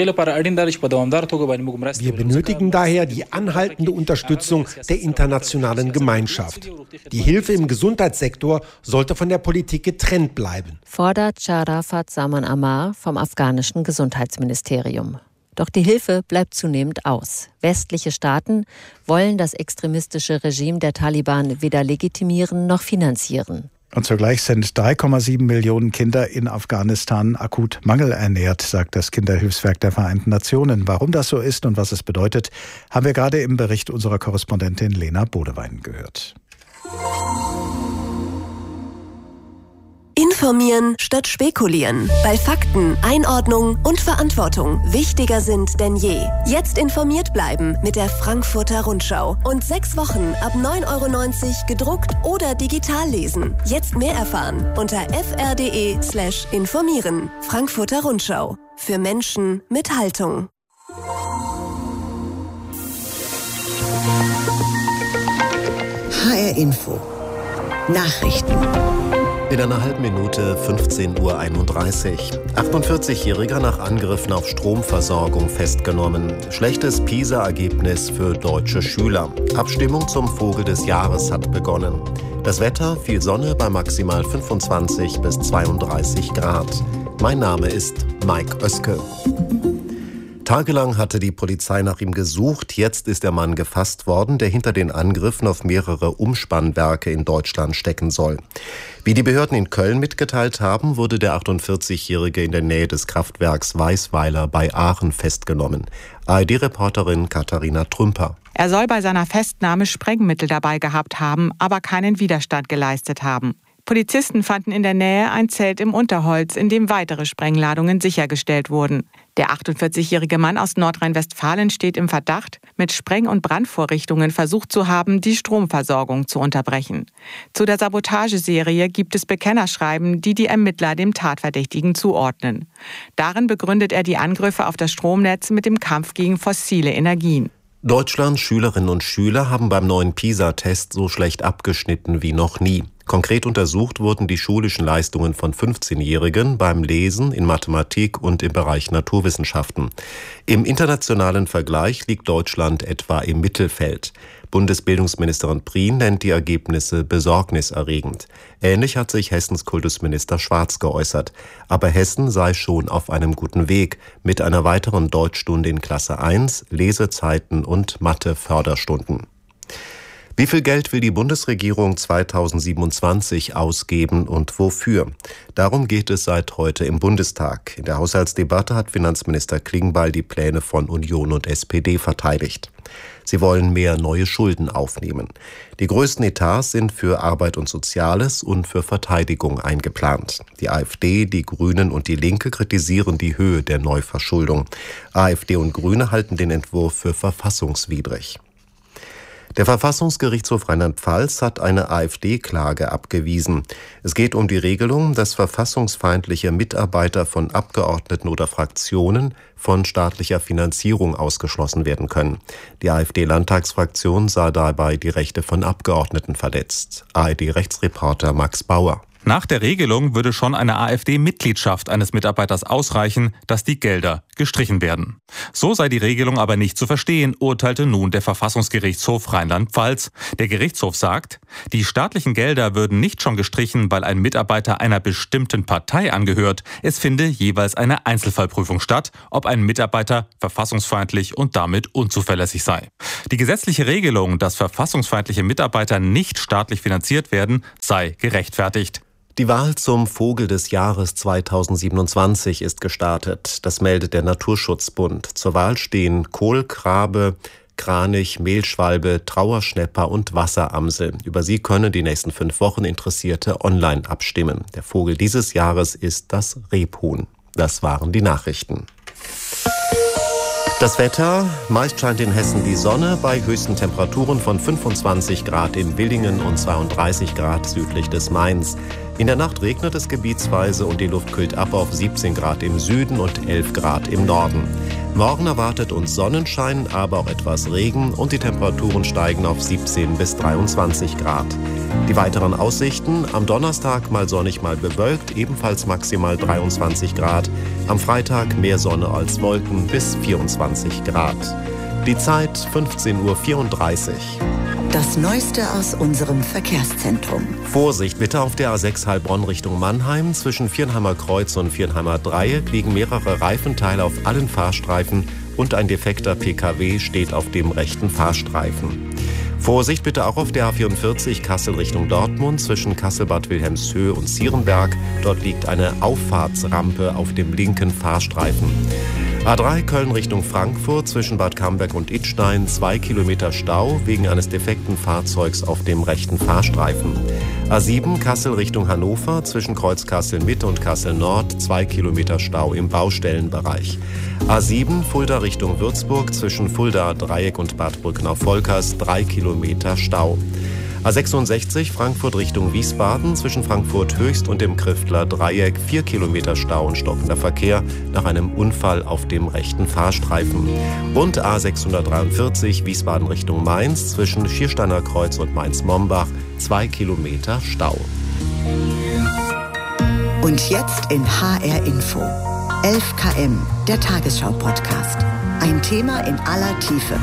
Wir benötigen daher die anhaltende Unterstützung der internationalen Gemeinschaft. Die Hilfe im Gesundheitssektor sollte von der Politik getrennt bleiben, fordert Sharafat Zaman Amar vom afghanischen Gesundheitsministerium. Doch die Hilfe bleibt zunehmend aus. Westliche Staaten wollen das extremistische Regime der Taliban weder legitimieren noch finanzieren. Und zugleich sind drei Komma sieben Millionen Kinder in Afghanistan akut mangelernährt, sagt das Kinderhilfswerk der Vereinten Nationen. Warum das so ist und was es bedeutet, haben wir gerade im Bericht unserer Korrespondentin Lena Bodewein gehört. Informieren statt spekulieren. Bei Fakten, Einordnung und Verantwortung wichtiger sind denn je. Jetzt informiert bleiben mit der Frankfurter Rundschau. Und sechs Wochen ab neun Euro neunzig gedruckt oder digital lesen. Jetzt mehr erfahren unter fr.de slash informieren. Frankfurter Rundschau. Für Menschen mit Haltung. H R Info. Nachrichten. In einer halben Minute fünfzehn Uhr einunddreißig. achtundvierzigjähriger nach Angriffen auf Stromversorgung festgenommen. Schlechtes PISA-Ergebnis für deutsche Schüler. Abstimmung zum Vogel des Jahres hat begonnen. Das Wetter, viel Sonne bei maximal fünfundzwanzig bis zweiunddreißig Grad. Mein Name ist Mike Oeske. Tagelang hatte die Polizei nach ihm gesucht. Jetzt ist der Mann gefasst worden, der hinter den Angriffen auf mehrere Umspannwerke in Deutschland stecken soll. Wie die Behörden in Köln mitgeteilt haben, wurde der achtundvierzigjährige in der Nähe des Kraftwerks Weißweiler bei Aachen festgenommen. A R D-Reporterin Katharina Trümper. Er soll bei seiner Festnahme Sprengmittel dabei gehabt haben, aber keinen Widerstand geleistet haben. Polizisten fanden in der Nähe ein Zelt im Unterholz, in dem weitere Sprengladungen sichergestellt wurden. Der achtundvierzigjährige Mann aus Nordrhein-Westfalen steht im Verdacht, mit Spreng- und Brandvorrichtungen versucht zu haben, die Stromversorgung zu unterbrechen. Zu der Sabotageserie gibt es Bekennerschreiben, die die Ermittler dem Tatverdächtigen zuordnen. Darin begründet er die Angriffe auf das Stromnetz mit dem Kampf gegen fossile Energien. Deutschlands Schülerinnen und Schüler haben beim neuen PISA-Test so schlecht abgeschnitten wie noch nie. Konkret untersucht wurden die schulischen Leistungen von fünfzehnjährigen beim Lesen, in Mathematik und im Bereich Naturwissenschaften. Im internationalen Vergleich liegt Deutschland etwa im Mittelfeld. Bundesbildungsministerin Prien nennt die Ergebnisse besorgniserregend. Ähnlich hat sich Hessens Kultusminister Schwarz geäußert. Aber Hessen sei schon auf einem guten Weg mit einer weiteren Deutschstunde in Klasse eins, Lesezeiten und Mathe-Förderstunden. Wie viel Geld will die Bundesregierung zweitausendsiebenundzwanzig ausgeben und wofür? Darum geht es seit heute im Bundestag. In der Haushaltsdebatte hat Finanzminister Klingbeil die Pläne von Union und S P D verteidigt. Sie wollen mehr neue Schulden aufnehmen. Die größten Etats sind für Arbeit und Soziales und für Verteidigung eingeplant. Die AfD, die Grünen und die Linke kritisieren die Höhe der Neuverschuldung. AfD und Grüne halten den Entwurf für verfassungswidrig. Der Verfassungsgerichtshof Rheinland-Pfalz hat eine AfD-Klage abgewiesen. Es geht um die Regelung, dass verfassungsfeindliche Mitarbeiter von Abgeordneten oder Fraktionen von staatlicher Finanzierung ausgeschlossen werden können. Die AfD-Landtagsfraktion sah dabei die Rechte von Abgeordneten verletzt. A R D-Rechtsreporter Max Bauer. Nach der Regelung würde schon eine AfD-Mitgliedschaft eines Mitarbeiters ausreichen, dass die Gelder gestrichen werden. So sei die Regelung aber nicht zu verstehen, urteilte nun der Verfassungsgerichtshof Rheinland-Pfalz. Der Gerichtshof sagt, die staatlichen Gelder würden nicht schon gestrichen, weil ein Mitarbeiter einer bestimmten Partei angehört. Es finde jeweils eine Einzelfallprüfung statt, ob ein Mitarbeiter verfassungsfeindlich und damit unzuverlässig sei. Die gesetzliche Regelung, dass verfassungsfeindliche Mitarbeiter nicht staatlich finanziert werden, sei gerechtfertigt. Die Wahl zum Vogel des Jahres zweitausendsiebenundzwanzig ist gestartet. Das meldet der Naturschutzbund. Zur Wahl stehen Kohlkrabe, Kranich, Mehlschwalbe, Trauerschnäpper und Wasseramsel. Über sie können die nächsten fünf Wochen Interessierte online abstimmen. Der Vogel dieses Jahres ist das Rebhuhn. Das waren die Nachrichten. Das Wetter, meist scheint in Hessen die Sonne bei höchsten Temperaturen von fünfundzwanzig Grad in Willingen und zweiunddreißig Grad südlich des Mains. In der Nacht regnet es gebietsweise und die Luft kühlt ab auf siebzehn Grad im Süden und elf Grad im Norden. Morgen erwartet uns Sonnenschein, aber auch etwas Regen und die Temperaturen steigen auf siebzehn bis dreiundzwanzig Grad. Die weiteren Aussichten: am Donnerstag mal sonnig, mal bewölkt, ebenfalls maximal dreiundzwanzig Grad. Am Freitag mehr Sonne als Wolken bis vierundzwanzig Grad. Die Zeit fünfzehn Uhr vierunddreißig. Das Neueste aus unserem Verkehrszentrum. Vorsicht bitte auf der A sechs Heilbronn Richtung Mannheim. Zwischen Viernheimer Kreuz und Viernheimer Dreieck liegen mehrere Reifenteile auf allen Fahrstreifen und ein defekter P K W steht auf dem rechten Fahrstreifen. Vorsicht bitte auch auf der A vierundvierzig Kassel Richtung Dortmund zwischen Kassel-Bad Wilhelmshöhe und Zierenberg. Dort liegt eine Auffahrtsrampe auf dem linken Fahrstreifen. A drei Köln Richtung Frankfurt zwischen Bad Camberg und Idstein, zwei Kilometer Stau wegen eines defekten Fahrzeugs auf dem rechten Fahrstreifen. A sieben Kassel Richtung Hannover zwischen Kreuz Kassel Mitte und Kassel Nord, zwei Kilometer Stau im Baustellenbereich. A sieben Fulda Richtung Würzburg zwischen Fulda Dreieck und Bad Brücknau-Volkers, drei Kilometer Stau. A sechsundsechzig Frankfurt Richtung Wiesbaden zwischen Frankfurt Höchst und dem Kriftler Dreieck, vier Kilometer Stau und stockender Verkehr nach einem Unfall auf dem rechten Fahrstreifen. Und A sechshundertdreiundvierzig Wiesbaden Richtung Mainz zwischen Schiersteiner Kreuz und Mainz-Mombach, zwei Kilometer Stau. Und jetzt in H R Info. elf Kilometer, der Tagesschau-Podcast. Ein Thema in aller Tiefe.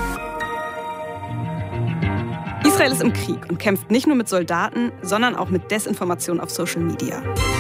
Israel ist im Krieg und kämpft nicht nur mit Soldaten, sondern auch mit Desinformation auf Social Media.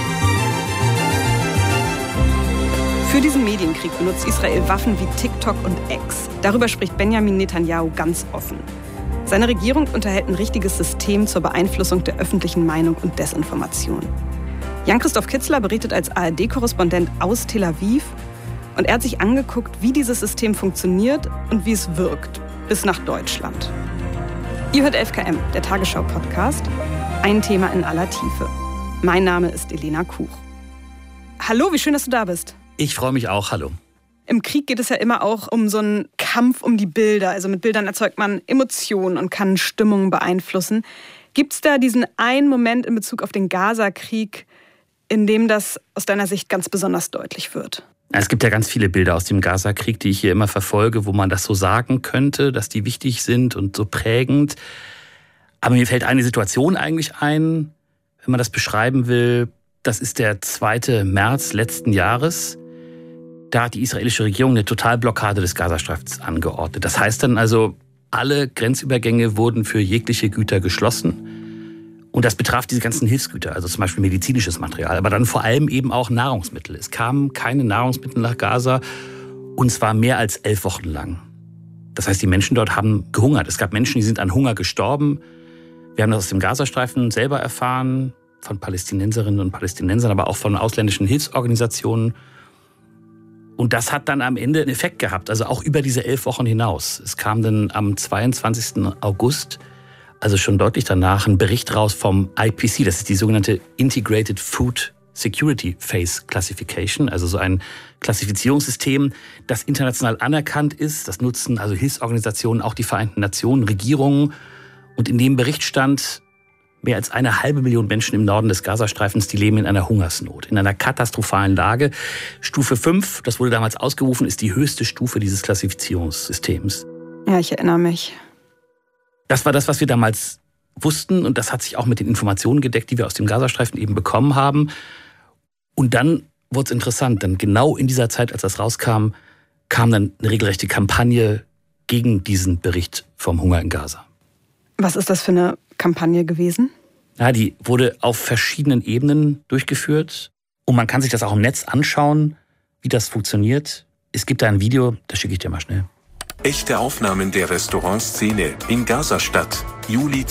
Für diesen Medienkrieg benutzt Israel Waffen wie TikTok und X. Darüber spricht Benjamin Netanyahu ganz offen. Seine Regierung unterhält ein richtiges System zur Beeinflussung der öffentlichen Meinung und Desinformation. Jan-Christoph Kitzler berichtet als A R D-Korrespondent aus Tel Aviv und er hat sich angeguckt, wie dieses System funktioniert und wie es wirkt, bis nach Deutschland. Ihr hört elf Kilometer, der Tagesschau-Podcast. Ein Thema in aller Tiefe. Mein Name ist Elena Kuch. Hallo, wie schön, dass du da bist. Ich freue mich auch, hallo. Im Krieg geht es ja immer auch um so einen Kampf um die Bilder. Also mit Bildern erzeugt man Emotionen und kann Stimmungen beeinflussen. Gibt es da diesen einen Moment in Bezug auf den Gaza-Krieg, in dem das aus deiner Sicht ganz besonders deutlich wird? Es gibt ja ganz viele Bilder aus dem Gaza-Krieg, die ich hier immer verfolge, wo man das so sagen könnte, dass die wichtig sind und so prägend. Aber mir fällt eine Situation eigentlich ein, wenn man das beschreiben will. Das ist der zweite März letzten Jahres. Da hat die israelische Regierung eine Totalblockade des Gazastreifens angeordnet. Das heißt dann also, alle Grenzübergänge wurden für jegliche Güter geschlossen. Und das betraf diese ganzen Hilfsgüter, also zum Beispiel medizinisches Material, aber dann vor allem eben auch Nahrungsmittel. Es kamen keine Nahrungsmittel nach Gaza und zwar mehr als elf Wochen lang. Das heißt, die Menschen dort haben gehungert. Es gab Menschen, die sind an Hunger gestorben. Wir haben das aus dem Gazastreifen selber erfahren, von Palästinenserinnen und Palästinensern, aber auch von ausländischen Hilfsorganisationen. Und das hat dann am Ende einen Effekt gehabt, also auch über diese elf Wochen hinaus. Es kam dann am zweiundzwanzigsten August, also schon deutlich danach, ein Bericht raus vom I P C, das ist die sogenannte Integrated Food Security Phase Classification, also so ein Klassifizierungssystem, das international anerkannt ist. Das nutzen also Hilfsorganisationen, auch die Vereinten Nationen, Regierungen. Und in dem Bericht stand, mehr als eine halbe Million Menschen im Norden des Gazastreifens, die leben in einer Hungersnot, in einer katastrophalen Lage. Stufe fünf, das wurde damals ausgerufen, ist die höchste Stufe dieses Klassifizierungssystems. Ja, ich erinnere mich. Das war das, was wir damals wussten und das hat sich auch mit den Informationen gedeckt, die wir aus dem Gazastreifen eben bekommen haben. Und dann wurde es interessant, denn genau in dieser Zeit, als das rauskam, kam dann eine regelrechte Kampagne gegen diesen Bericht vom Hunger in Gaza. Was ist das für eine Kampagne gewesen? Ja, die wurde auf verschiedenen Ebenen durchgeführt und man kann sich das auch im Netz anschauen, wie das funktioniert. Es gibt da ein Video, das schicke ich dir mal schnell. Echte Aufnahmen der Restaurantszene in Gazastadt, Juli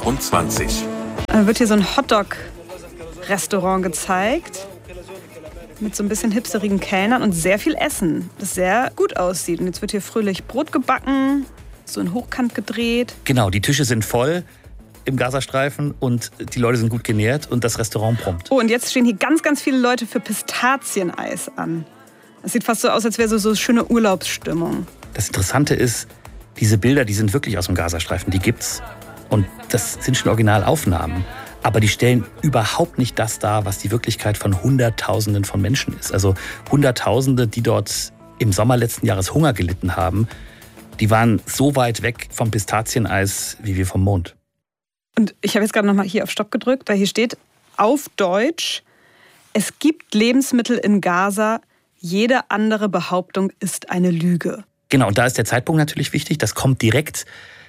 zweitausendfünfundzwanzig. Da wird hier so ein Hotdog-Restaurant gezeigt. mit so ein bisschen hipsterigen Kellnern und sehr viel Essen, das sehr gut aussieht. Und jetzt wird hier fröhlich Brot gebacken, so in Hochkant gedreht. Genau, die Tische sind voll im Gazastreifen und die Leute sind gut genährt und das Restaurant prompt. Oh, und jetzt stehen hier ganz, ganz viele Leute für Pistazieneis an. Es sieht fast so aus, als wäre so, so schöne Urlaubsstimmung. Das Interessante ist, diese Bilder, die sind wirklich aus dem Gazastreifen, die gibt's. Und das sind schon Originalaufnahmen. Aber die stellen überhaupt nicht das dar, was die Wirklichkeit von Hunderttausenden von Menschen ist. Also Hunderttausende, die dort im Sommer letzten Jahres Hunger gelitten haben, die waren so weit weg vom Pistazieneis wie wir vom Mond. Und ich habe jetzt gerade noch mal hier auf Stopp gedrückt, weil hier steht auf Deutsch, es gibt Lebensmittel in Gaza, jede andere Behauptung ist eine Lüge. Genau, und da ist der Zeitpunkt natürlich wichtig. Das kommt direkt,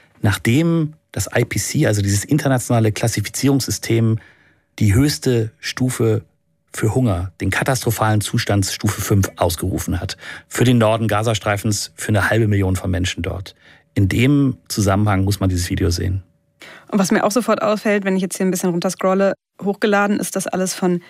nachdem das I P C, also dieses internationale Klassifizierungssystem, die höchste Stufe für Hunger, den katastrophalen Zustand Stufe fünf ausgerufen hat. Für den Norden Gazastreifens, für eine halbe Million von Menschen dort. In dem Zusammenhang muss man dieses Video sehen. Und was mir auch sofort auffällt, wenn ich jetzt hier ein bisschen runterscrolle, hochgeladen ist das alles von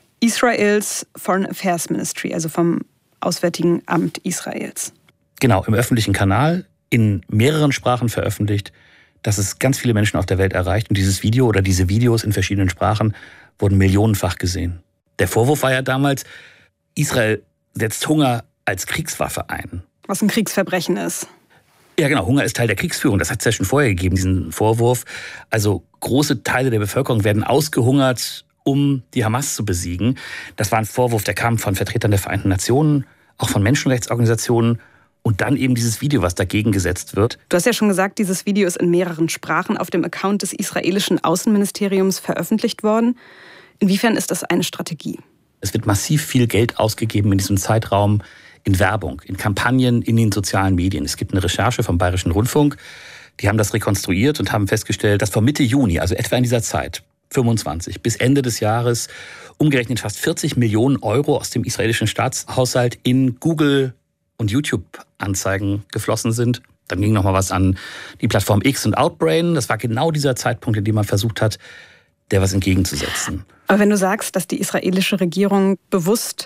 Israels Foreign Affairs Ministry, also vom Auswärtigen Amt Israels. Genau, im öffentlichen Kanal, in mehreren Sprachen veröffentlicht, dass es ganz viele Menschen auf der Welt erreicht. Und dieses Video oder diese Videos in verschiedenen Sprachen wurden millionenfach gesehen. Der Vorwurf war ja damals, Israel setzt Hunger als Kriegswaffe ein. Was ein Kriegsverbrechen ist. Ja genau, Hunger ist Teil der Kriegsführung. Das hat es ja schon vorher gegeben, diesen Vorwurf. Also große Teile der Bevölkerung werden ausgehungert, um die Hamas zu besiegen. Das war ein Vorwurf, der kam von Vertretern der Vereinten Nationen, auch von Menschenrechtsorganisationen. Und dann eben dieses Video, was dagegen gesetzt wird. Du hast ja schon gesagt, dieses Video ist in mehreren Sprachen auf dem Account des israelischen Außenministeriums veröffentlicht worden. Inwiefern ist das eine Strategie? Es wird massiv viel Geld ausgegeben in diesem Zeitraum in Werbung, in Kampagnen, in den sozialen Medien. Es gibt eine Recherche vom Bayerischen Rundfunk, die haben das rekonstruiert und haben festgestellt, dass von Mitte Juni, also etwa in dieser Zeit, fünfundzwanzig, bis Ende des Jahres umgerechnet fast vierzig Millionen Euro aus dem israelischen Staatshaushalt in Google und YouTube-Anzeigen geflossen sind. Dann ging noch mal was an die Plattform X und Outbrain. Das war genau dieser Zeitpunkt, in dem man versucht hat, der was entgegenzusetzen. Aber wenn du sagst, dass die israelische Regierung bewusst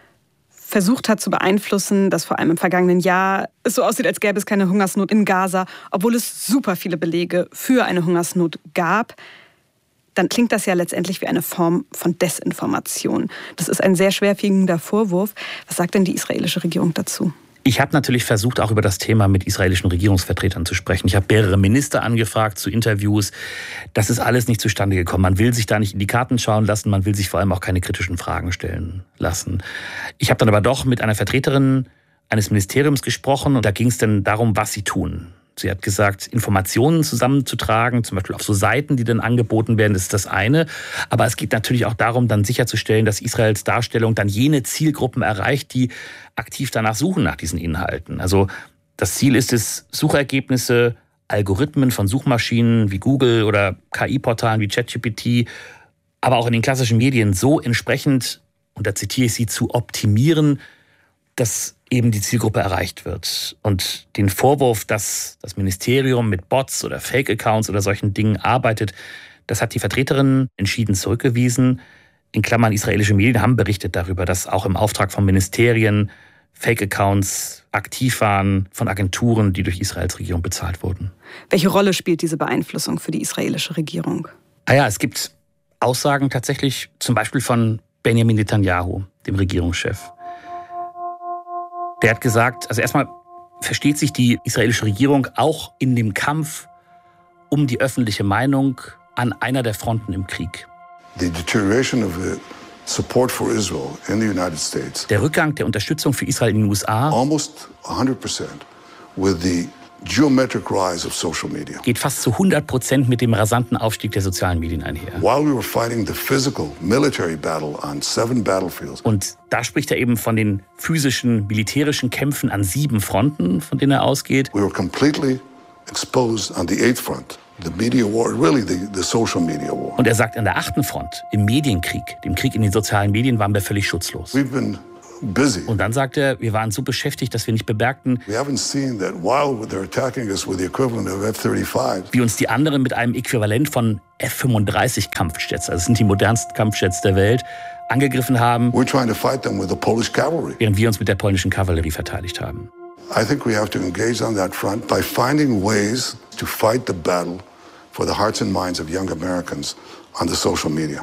versucht hat zu beeinflussen, dass vor allem im vergangenen Jahr es so aussieht, als gäbe es keine Hungersnot in Gaza, obwohl es super viele Belege für eine Hungersnot gab, dann klingt das ja letztendlich wie eine Form von Desinformation. Das ist ein sehr schwerwiegender Vorwurf. Was sagt denn die israelische Regierung dazu? Ich habe natürlich versucht, auch über das Thema mit israelischen Regierungsvertretern zu sprechen. Ich habe mehrere Minister angefragt zu Interviews. Das ist alles nicht zustande gekommen. Man will sich da nicht in die Karten schauen lassen. Man will sich vor allem auch keine kritischen Fragen stellen lassen. Ich habe dann aber doch mit einer Vertreterin eines Ministeriums gesprochen. Und da ging es dann darum, was sie tun. Sie hat gesagt, Informationen zusammenzutragen, zum Beispiel auf so Seiten, die dann angeboten werden, das ist das eine. Aber es geht natürlich auch darum, dann sicherzustellen, dass Israels Darstellung dann jene Zielgruppen erreicht, die aktiv danach suchen, nach diesen Inhalten. Also das Ziel ist es, Suchergebnisse, Algorithmen von Suchmaschinen wie Google oder K I-Portalen wie ChatGPT, aber auch in den klassischen Medien so entsprechend, und da zitiere ich sie, zu optimieren, dass eben die Zielgruppe erreicht wird. Und den Vorwurf, dass das Ministerium mit Bots oder Fake-Accounts oder solchen Dingen arbeitet, das hat die Vertreterin entschieden zurückgewiesen. In Klammern, israelische Medien haben berichtet darüber, dass auch im Auftrag von Ministerien Fake-Accounts aktiv waren von Agenturen, die durch Israels Regierung bezahlt wurden. Welche Rolle spielt diese Beeinflussung für die israelische Regierung? Ah ja, es gibt Aussagen tatsächlich zum Beispiel von Benjamin Netanyahu, dem Regierungschef. Der hat gesagt, also erstmal versteht sich die israelische Regierung auch in dem Kampf um die öffentliche Meinung an einer der Fronten im Krieg. The deterioration of the support for Israel in the United States. Der Rückgang der Unterstützung für Israel in den U S A almost one hundred percent with the geometric rise of social media. Geht fast zu hundert Prozent mit dem rasanten Aufstieg der sozialen Medien einher. While we were fighting the physical military battle on seven battlefields. Und da spricht er eben von den physischen militärischen Kämpfen an sieben Fronten, von denen er ausgeht. We were completely exposed on the eighth front. The media war, really the, the social media war. Und er sagt, an der achten Front, im Medienkrieg, dem Krieg in den sozialen Medien, waren wir völlig schutzlos. We've been busy. Und dann sagt er, wir waren so beschäftigt, dass wir nicht bemerkten, We haven't seen that while they're attacking us with the equivalent of F thirty-five. Wie uns die anderen mit einem Äquivalent von F fünfunddreißig Kampfjets, also das sind die modernsten Kampfjets der Welt, angegriffen haben, We're trying to fight them with the Polish cavalry. während wir uns mit der polnischen Kavallerie verteidigt haben. I think we have to engage on that front by finding ways to fight the battle for the hearts and minds of young Americans on the social media.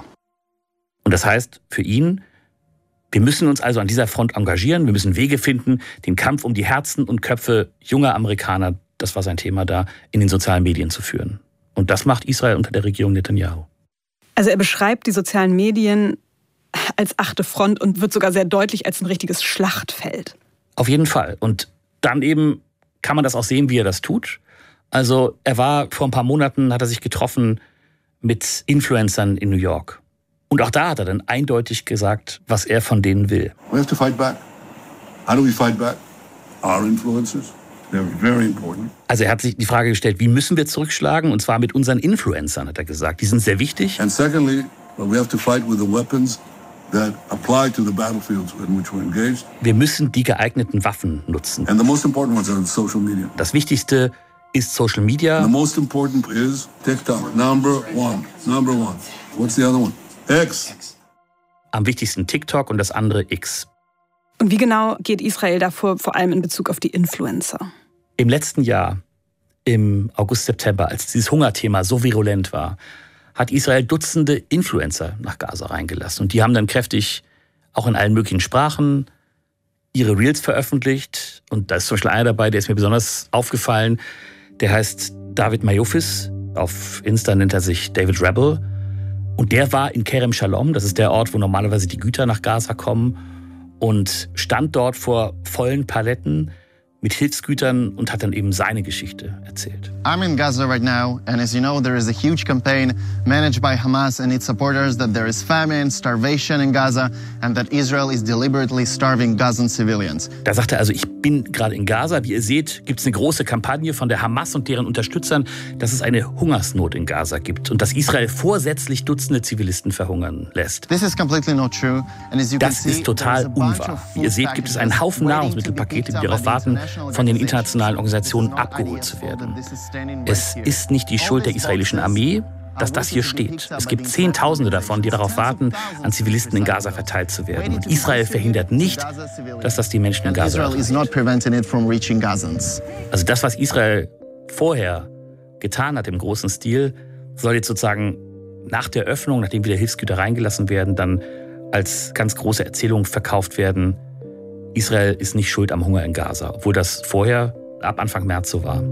Und das heißt für ihn, wir müssen uns also an dieser Front engagieren, wir müssen Wege finden, den Kampf um die Herzen und Köpfe junger Amerikaner, das war sein Thema da, in den sozialen Medien zu führen. Und das macht Israel unter der Regierung Netanyahu. Also er beschreibt die sozialen Medien als achte Front und wird sogar sehr deutlich als ein richtiges Schlachtfeld. Auf jeden Fall. Und dann eben kann man das auch sehen, wie er das tut. Also er war vor ein paar Monaten, hat er sich getroffen mit Influencern in New York. Und auch da hat er dann eindeutig gesagt, was er von denen will. We have to fight back. How do we fight back? Our influencers, they're very important. Also er hat sich die Frage gestellt, wie müssen wir zurückschlagen? Und zwar mit unseren Influencern, hat er gesagt. Die sind sehr wichtig. And secondly, we have to fight with the weapons that apply to the battlefields in which we're engaged. Wir müssen die geeigneten Waffen nutzen. And the most important ones are social media. Das Wichtigste ist Social Media. The most important is TikTok. Number one. Number one. What's the other one? X. Am wichtigsten TikTok und das andere X. Und wie genau geht Israel davor, vor allem in Bezug auf die Influencer? Im letzten Jahr, im August, September, als dieses Hungerthema so virulent war, hat Israel Dutzende Influencer nach Gaza reingelassen. Und die haben dann kräftig, auch in allen möglichen Sprachen, ihre Reels veröffentlicht. Und da ist zum Beispiel einer dabei, der ist mir besonders aufgefallen. Der heißt David Mayofis. Auf Insta nennt er sich David Rebel. Und der war in Kerem Shalom, das ist der Ort, wo normalerweise die Güter nach Gaza kommen, und stand dort vor vollen Paletten mit Hilfsgütern und hat dann eben seine Geschichte erzählt. I'm in Gaza right now, and as you know, there is a huge campaign managed by Hamas and its supporters that there is famine, starvation in Gaza, and that Israel is deliberately starving Gazan civilians. Da sagt er also, ich bin gerade in Gaza. Wie ihr seht, gibt es eine große Kampagne von der Hamas und deren Unterstützern, dass es eine Hungersnot in Gaza gibt und dass Israel vorsätzlich Dutzende Zivilisten verhungern lässt. This is completely not true, and as you can Das see, ist total unwahr. Wie ihr seht, gibt es einen Haufen Nahrungsmittelpakete, die darauf warten, von den internationalen Organisationen abgeholt zu werden. Es ist nicht die Schuld der israelischen Armee, dass das hier steht. Es gibt Zehntausende davon, die darauf warten, an Zivilisten in Gaza verteilt zu werden. Und Israel verhindert nicht, dass das die Menschen in Gaza treffen. Also das, was Israel vorher getan hat im großen Stil, soll jetzt sozusagen nach der Öffnung, nachdem wieder Hilfsgüter reingelassen werden, dann als ganz große Erzählung verkauft werden. Israel ist nicht schuld am Hunger in Gaza, obwohl das vorher ab Anfang März so war.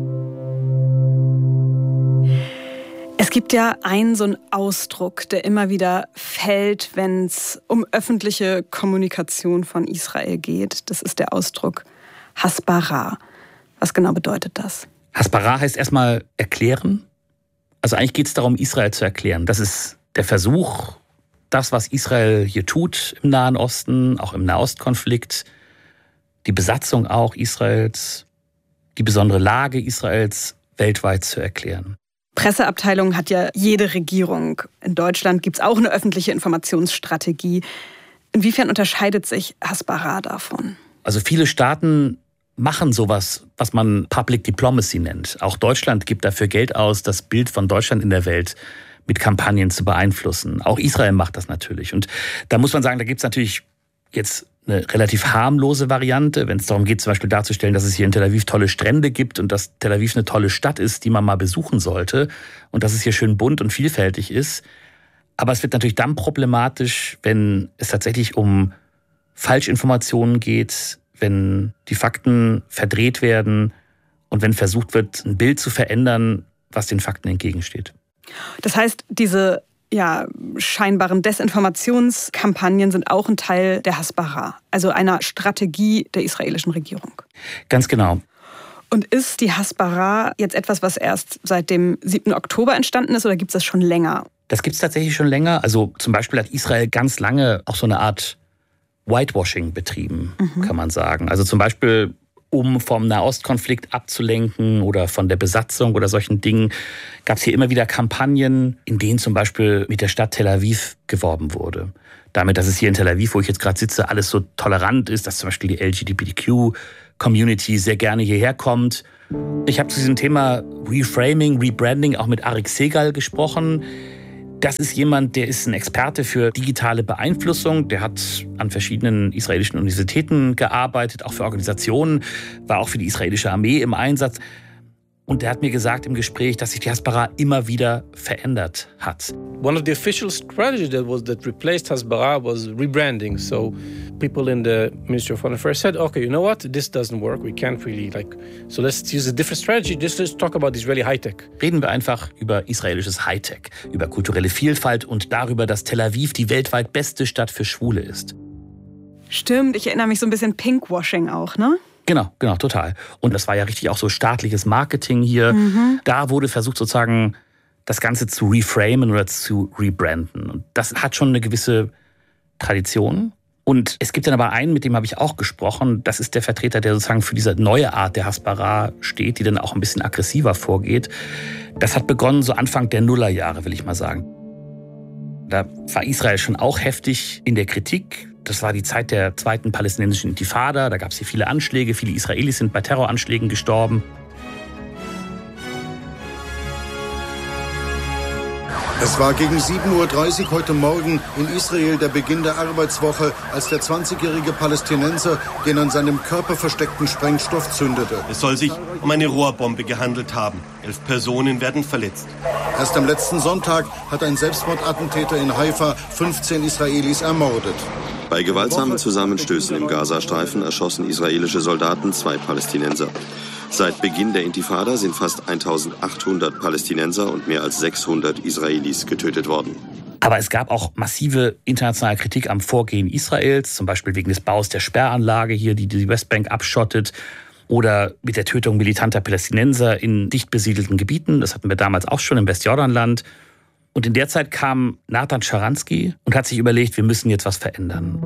Es gibt ja einen so einen Ausdruck, der immer wieder fällt, wenn es um öffentliche Kommunikation von Israel geht. Das ist der Ausdruck Hasbara. Was genau bedeutet das? Hasbara heißt erstmal erklären. Also eigentlich geht es darum, Israel zu erklären. Das ist der Versuch, das, was Israel hier tut im Nahen Osten, auch im Nahostkonflikt, die Besatzung auch Israels, die besondere Lage Israels weltweit zu erklären. Presseabteilung hat ja jede Regierung. In Deutschland gibt es auch eine öffentliche Informationsstrategie. Inwiefern unterscheidet sich Hasbara davon? Also viele Staaten machen sowas, was man Public Diplomacy nennt. Auch Deutschland gibt dafür Geld aus, das Bild von Deutschland in der Welt mit Kampagnen zu beeinflussen. Auch Israel macht das natürlich. Und da muss man sagen, da gibt es natürlich jetzt eine relativ harmlose Variante, wenn es darum geht, zum Beispiel darzustellen, dass es hier in Tel Aviv tolle Strände gibt und dass Tel Aviv eine tolle Stadt ist, die man mal besuchen sollte und dass es hier schön bunt und vielfältig ist. Aber es wird natürlich dann problematisch, wenn es tatsächlich um Falschinformationen geht, wenn die Fakten verdreht werden und wenn versucht wird, ein Bild zu verändern, was den Fakten entgegensteht. Das heißt, diese ja, scheinbaren Desinformationskampagnen sind auch ein Teil der Hasbara, also einer Strategie der israelischen Regierung. Ganz genau. Und ist die Hasbara jetzt etwas, was erst seit dem siebten Oktober entstanden ist, oder gibt es das schon länger? Das gibt es tatsächlich schon länger. Also zum Beispiel hat Israel ganz lange auch so eine Art Whitewashing betrieben, mhm. kann man sagen. Also zum Beispiel, um vom Nahostkonflikt abzulenken oder von der Besatzung oder solchen Dingen, gab es hier immer wieder Kampagnen, in denen zum Beispiel mit der Stadt Tel Aviv geworben wurde. Damit, dass es hier in Tel Aviv, wo ich jetzt gerade sitze, alles so tolerant ist, dass zum Beispiel die L G B T Q-Community sehr gerne hierher kommt. Ich habe zu diesem Thema Reframing, Rebranding auch mit Arik Segal gesprochen. Das ist jemand, der ist ein Experte für digitale Beeinflussung. Der hat an verschiedenen israelischen Universitäten gearbeitet, auch für Organisationen, war auch für die israelische Armee im Einsatz. Und der hat mir gesagt im Gespräch, dass sich die Hasbara immer wieder verändert hat. One of the official strategies that was that replaced Hasbara was rebranding. So people in the Ministry of Foreign Affairs said, okay, you know what, this doesn't work. We can't really like, so let's use a different strategy. Just let's talk about Israeli Hightech. Reden wir einfach über israelisches Hightech, über kulturelle Vielfalt und darüber, dass Tel Aviv die weltweit beste Stadt für Schwule ist. Stimmt, ich erinnere mich so ein bisschen Pinkwashing auch, ne? Genau, genau, total. Und das war ja richtig auch so staatliches Marketing hier. Mhm. Da wurde versucht sozusagen das Ganze zu reframen oder zu rebranden. Und das hat schon eine gewisse Tradition. Und es gibt dann aber einen, mit dem habe ich auch gesprochen. Das ist der Vertreter, der sozusagen für diese neue Art der Hasbara steht, die dann auch ein bisschen aggressiver vorgeht. Das hat begonnen so Anfang der Nullerjahre, will ich mal sagen. Da war Israel schon auch heftig in der Kritik. Das war die Zeit der zweiten palästinensischen Intifada. Da gab es hier viele Anschläge. Viele Israelis sind bei Terroranschlägen gestorben. Es war gegen sieben Uhr dreißig heute Morgen in Israel der Beginn der Arbeitswoche, als der zwanzigjährige Palästinenser den an seinem Körper versteckten Sprengstoff zündete. Es soll sich um eine Rohrbombe gehandelt haben. Elf Personen werden verletzt. Erst am letzten Sonntag hat ein Selbstmordattentäter in Haifa fünfzehn Israelis ermordet. Bei gewaltsamen Zusammenstößen im Gazastreifen erschossen israelische Soldaten zwei Palästinenser. Seit Beginn der Intifada sind fast eintausendachthundert Palästinenser und mehr als sechshundert Israelis getötet worden. Aber es gab auch massive internationale Kritik am Vorgehen Israels, zum Beispiel wegen des Baus der Sperranlage hier, die die Westbank abschottet, oder mit der Tötung militanter Palästinenser in dicht besiedelten Gebieten. Das hatten wir damals auch schon im Westjordanland. Und in der Zeit kam Natan Sharansky und hat sich überlegt, wir müssen jetzt was verändern.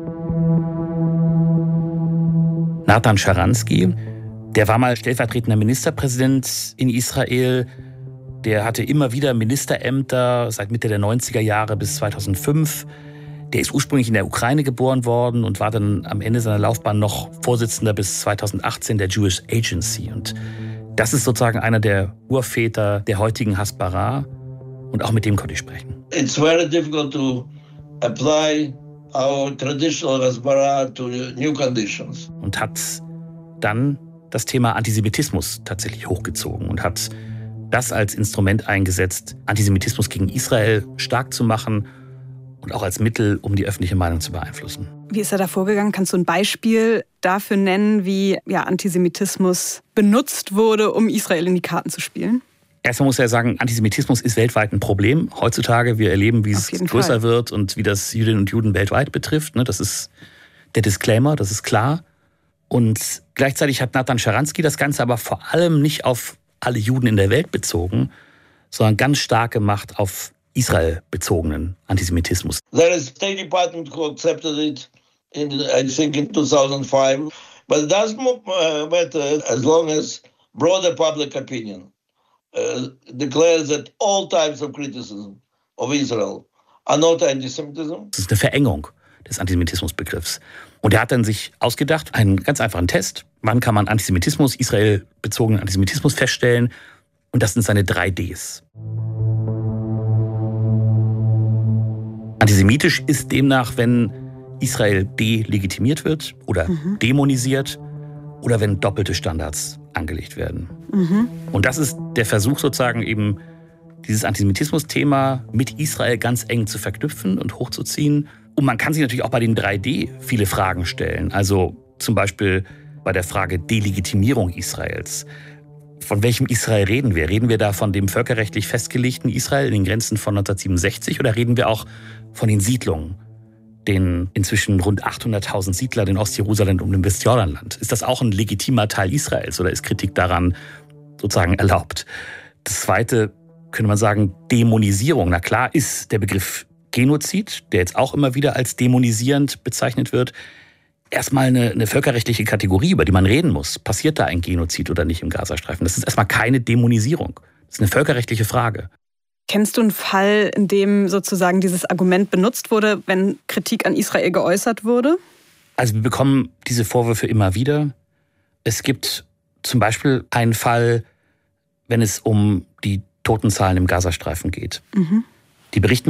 Natan Sharansky, der war mal stellvertretender Ministerpräsident in Israel. Der hatte immer wieder Ministerämter seit Mitte der neunziger Jahre bis zweitausendfünf. Der ist ursprünglich in der Ukraine geboren worden und war dann am Ende seiner Laufbahn noch Vorsitzender bis zweitausendachtzehn der Jewish Agency. Und das ist sozusagen einer der Urväter der heutigen Hasbara. Und auch mit dem konnte ich sprechen. It's very difficult to apply our traditional Hasbara to new conditions. Und hat dann das Thema Antisemitismus tatsächlich hochgezogen und hat das als Instrument eingesetzt, Antisemitismus gegen Israel stark zu machen und auch als Mittel, um die öffentliche Meinung zu beeinflussen. Wie ist er da vorgegangen? Kannst du ein Beispiel dafür nennen, wie ja, Antisemitismus benutzt wurde, um Israel in die Karten zu spielen? Erstmal muss er sagen, Antisemitismus ist weltweit ein Problem. Heutzutage, wir erleben, wie es größer Fall. wird und wie das Jüdinnen und Juden weltweit betrifft. Das ist der Disclaimer, das ist klar. Und gleichzeitig hat Natan Sharansky das Ganze aber vor allem nicht auf alle Juden in der Welt bezogen, sondern ganz stark gemacht auf Israel bezogenen Antisemitismus. There is a State Department who accepted it in, I think, in two thousand five, but it doesn't matter as long as broader public opinion uh, declares that all types of criticism of Israel are not antisemitism. Das ist eine Verengung des Antisemitismusbegriffs. Und er hat dann sich ausgedacht, einen ganz einfachen Test. Wann kann man Antisemitismus, Israel-bezogenen Antisemitismus feststellen? Und das sind seine drei Ds. Antisemitisch ist demnach, wenn Israel delegitimiert wird oder mhm. dämonisiert oder wenn doppelte Standards angelegt werden. Mhm. Und das ist der Versuch sozusagen eben, dieses Antisemitismus-Thema mit Israel ganz eng zu verknüpfen und hochzuziehen. Und man kann sich natürlich auch bei den drei D viele Fragen stellen. Also zum Beispiel bei der Frage Delegitimierung Israels. Von welchem Israel reden wir? Reden wir da von dem völkerrechtlich festgelegten Israel in den Grenzen von neunzehnhundertsiebenundsechzig oder reden wir auch von den Siedlungen, den inzwischen rund achthunderttausend Siedlern in Ostjerusalem und im Westjordanland? Ist das auch ein legitimer Teil Israels oder ist Kritik daran sozusagen erlaubt? Das Zweite könnte man sagen, Dämonisierung. Na klar ist der Begriff Genozid, der jetzt auch immer wieder als dämonisierend bezeichnet wird, erstmal eine, eine völkerrechtliche Kategorie, über die man reden muss. Passiert da ein Genozid oder nicht im Gazastreifen? Das ist erstmal keine Dämonisierung. Das ist eine völkerrechtliche Frage. Kennst du einen Fall, in dem sozusagen dieses Argument benutzt wurde, wenn Kritik an Israel geäußert wurde? Also wir bekommen diese Vorwürfe immer wieder. Es gibt zum Beispiel einen Fall, wenn es um die Totenzahlen im Gazastreifen geht. Mhm. Die berichten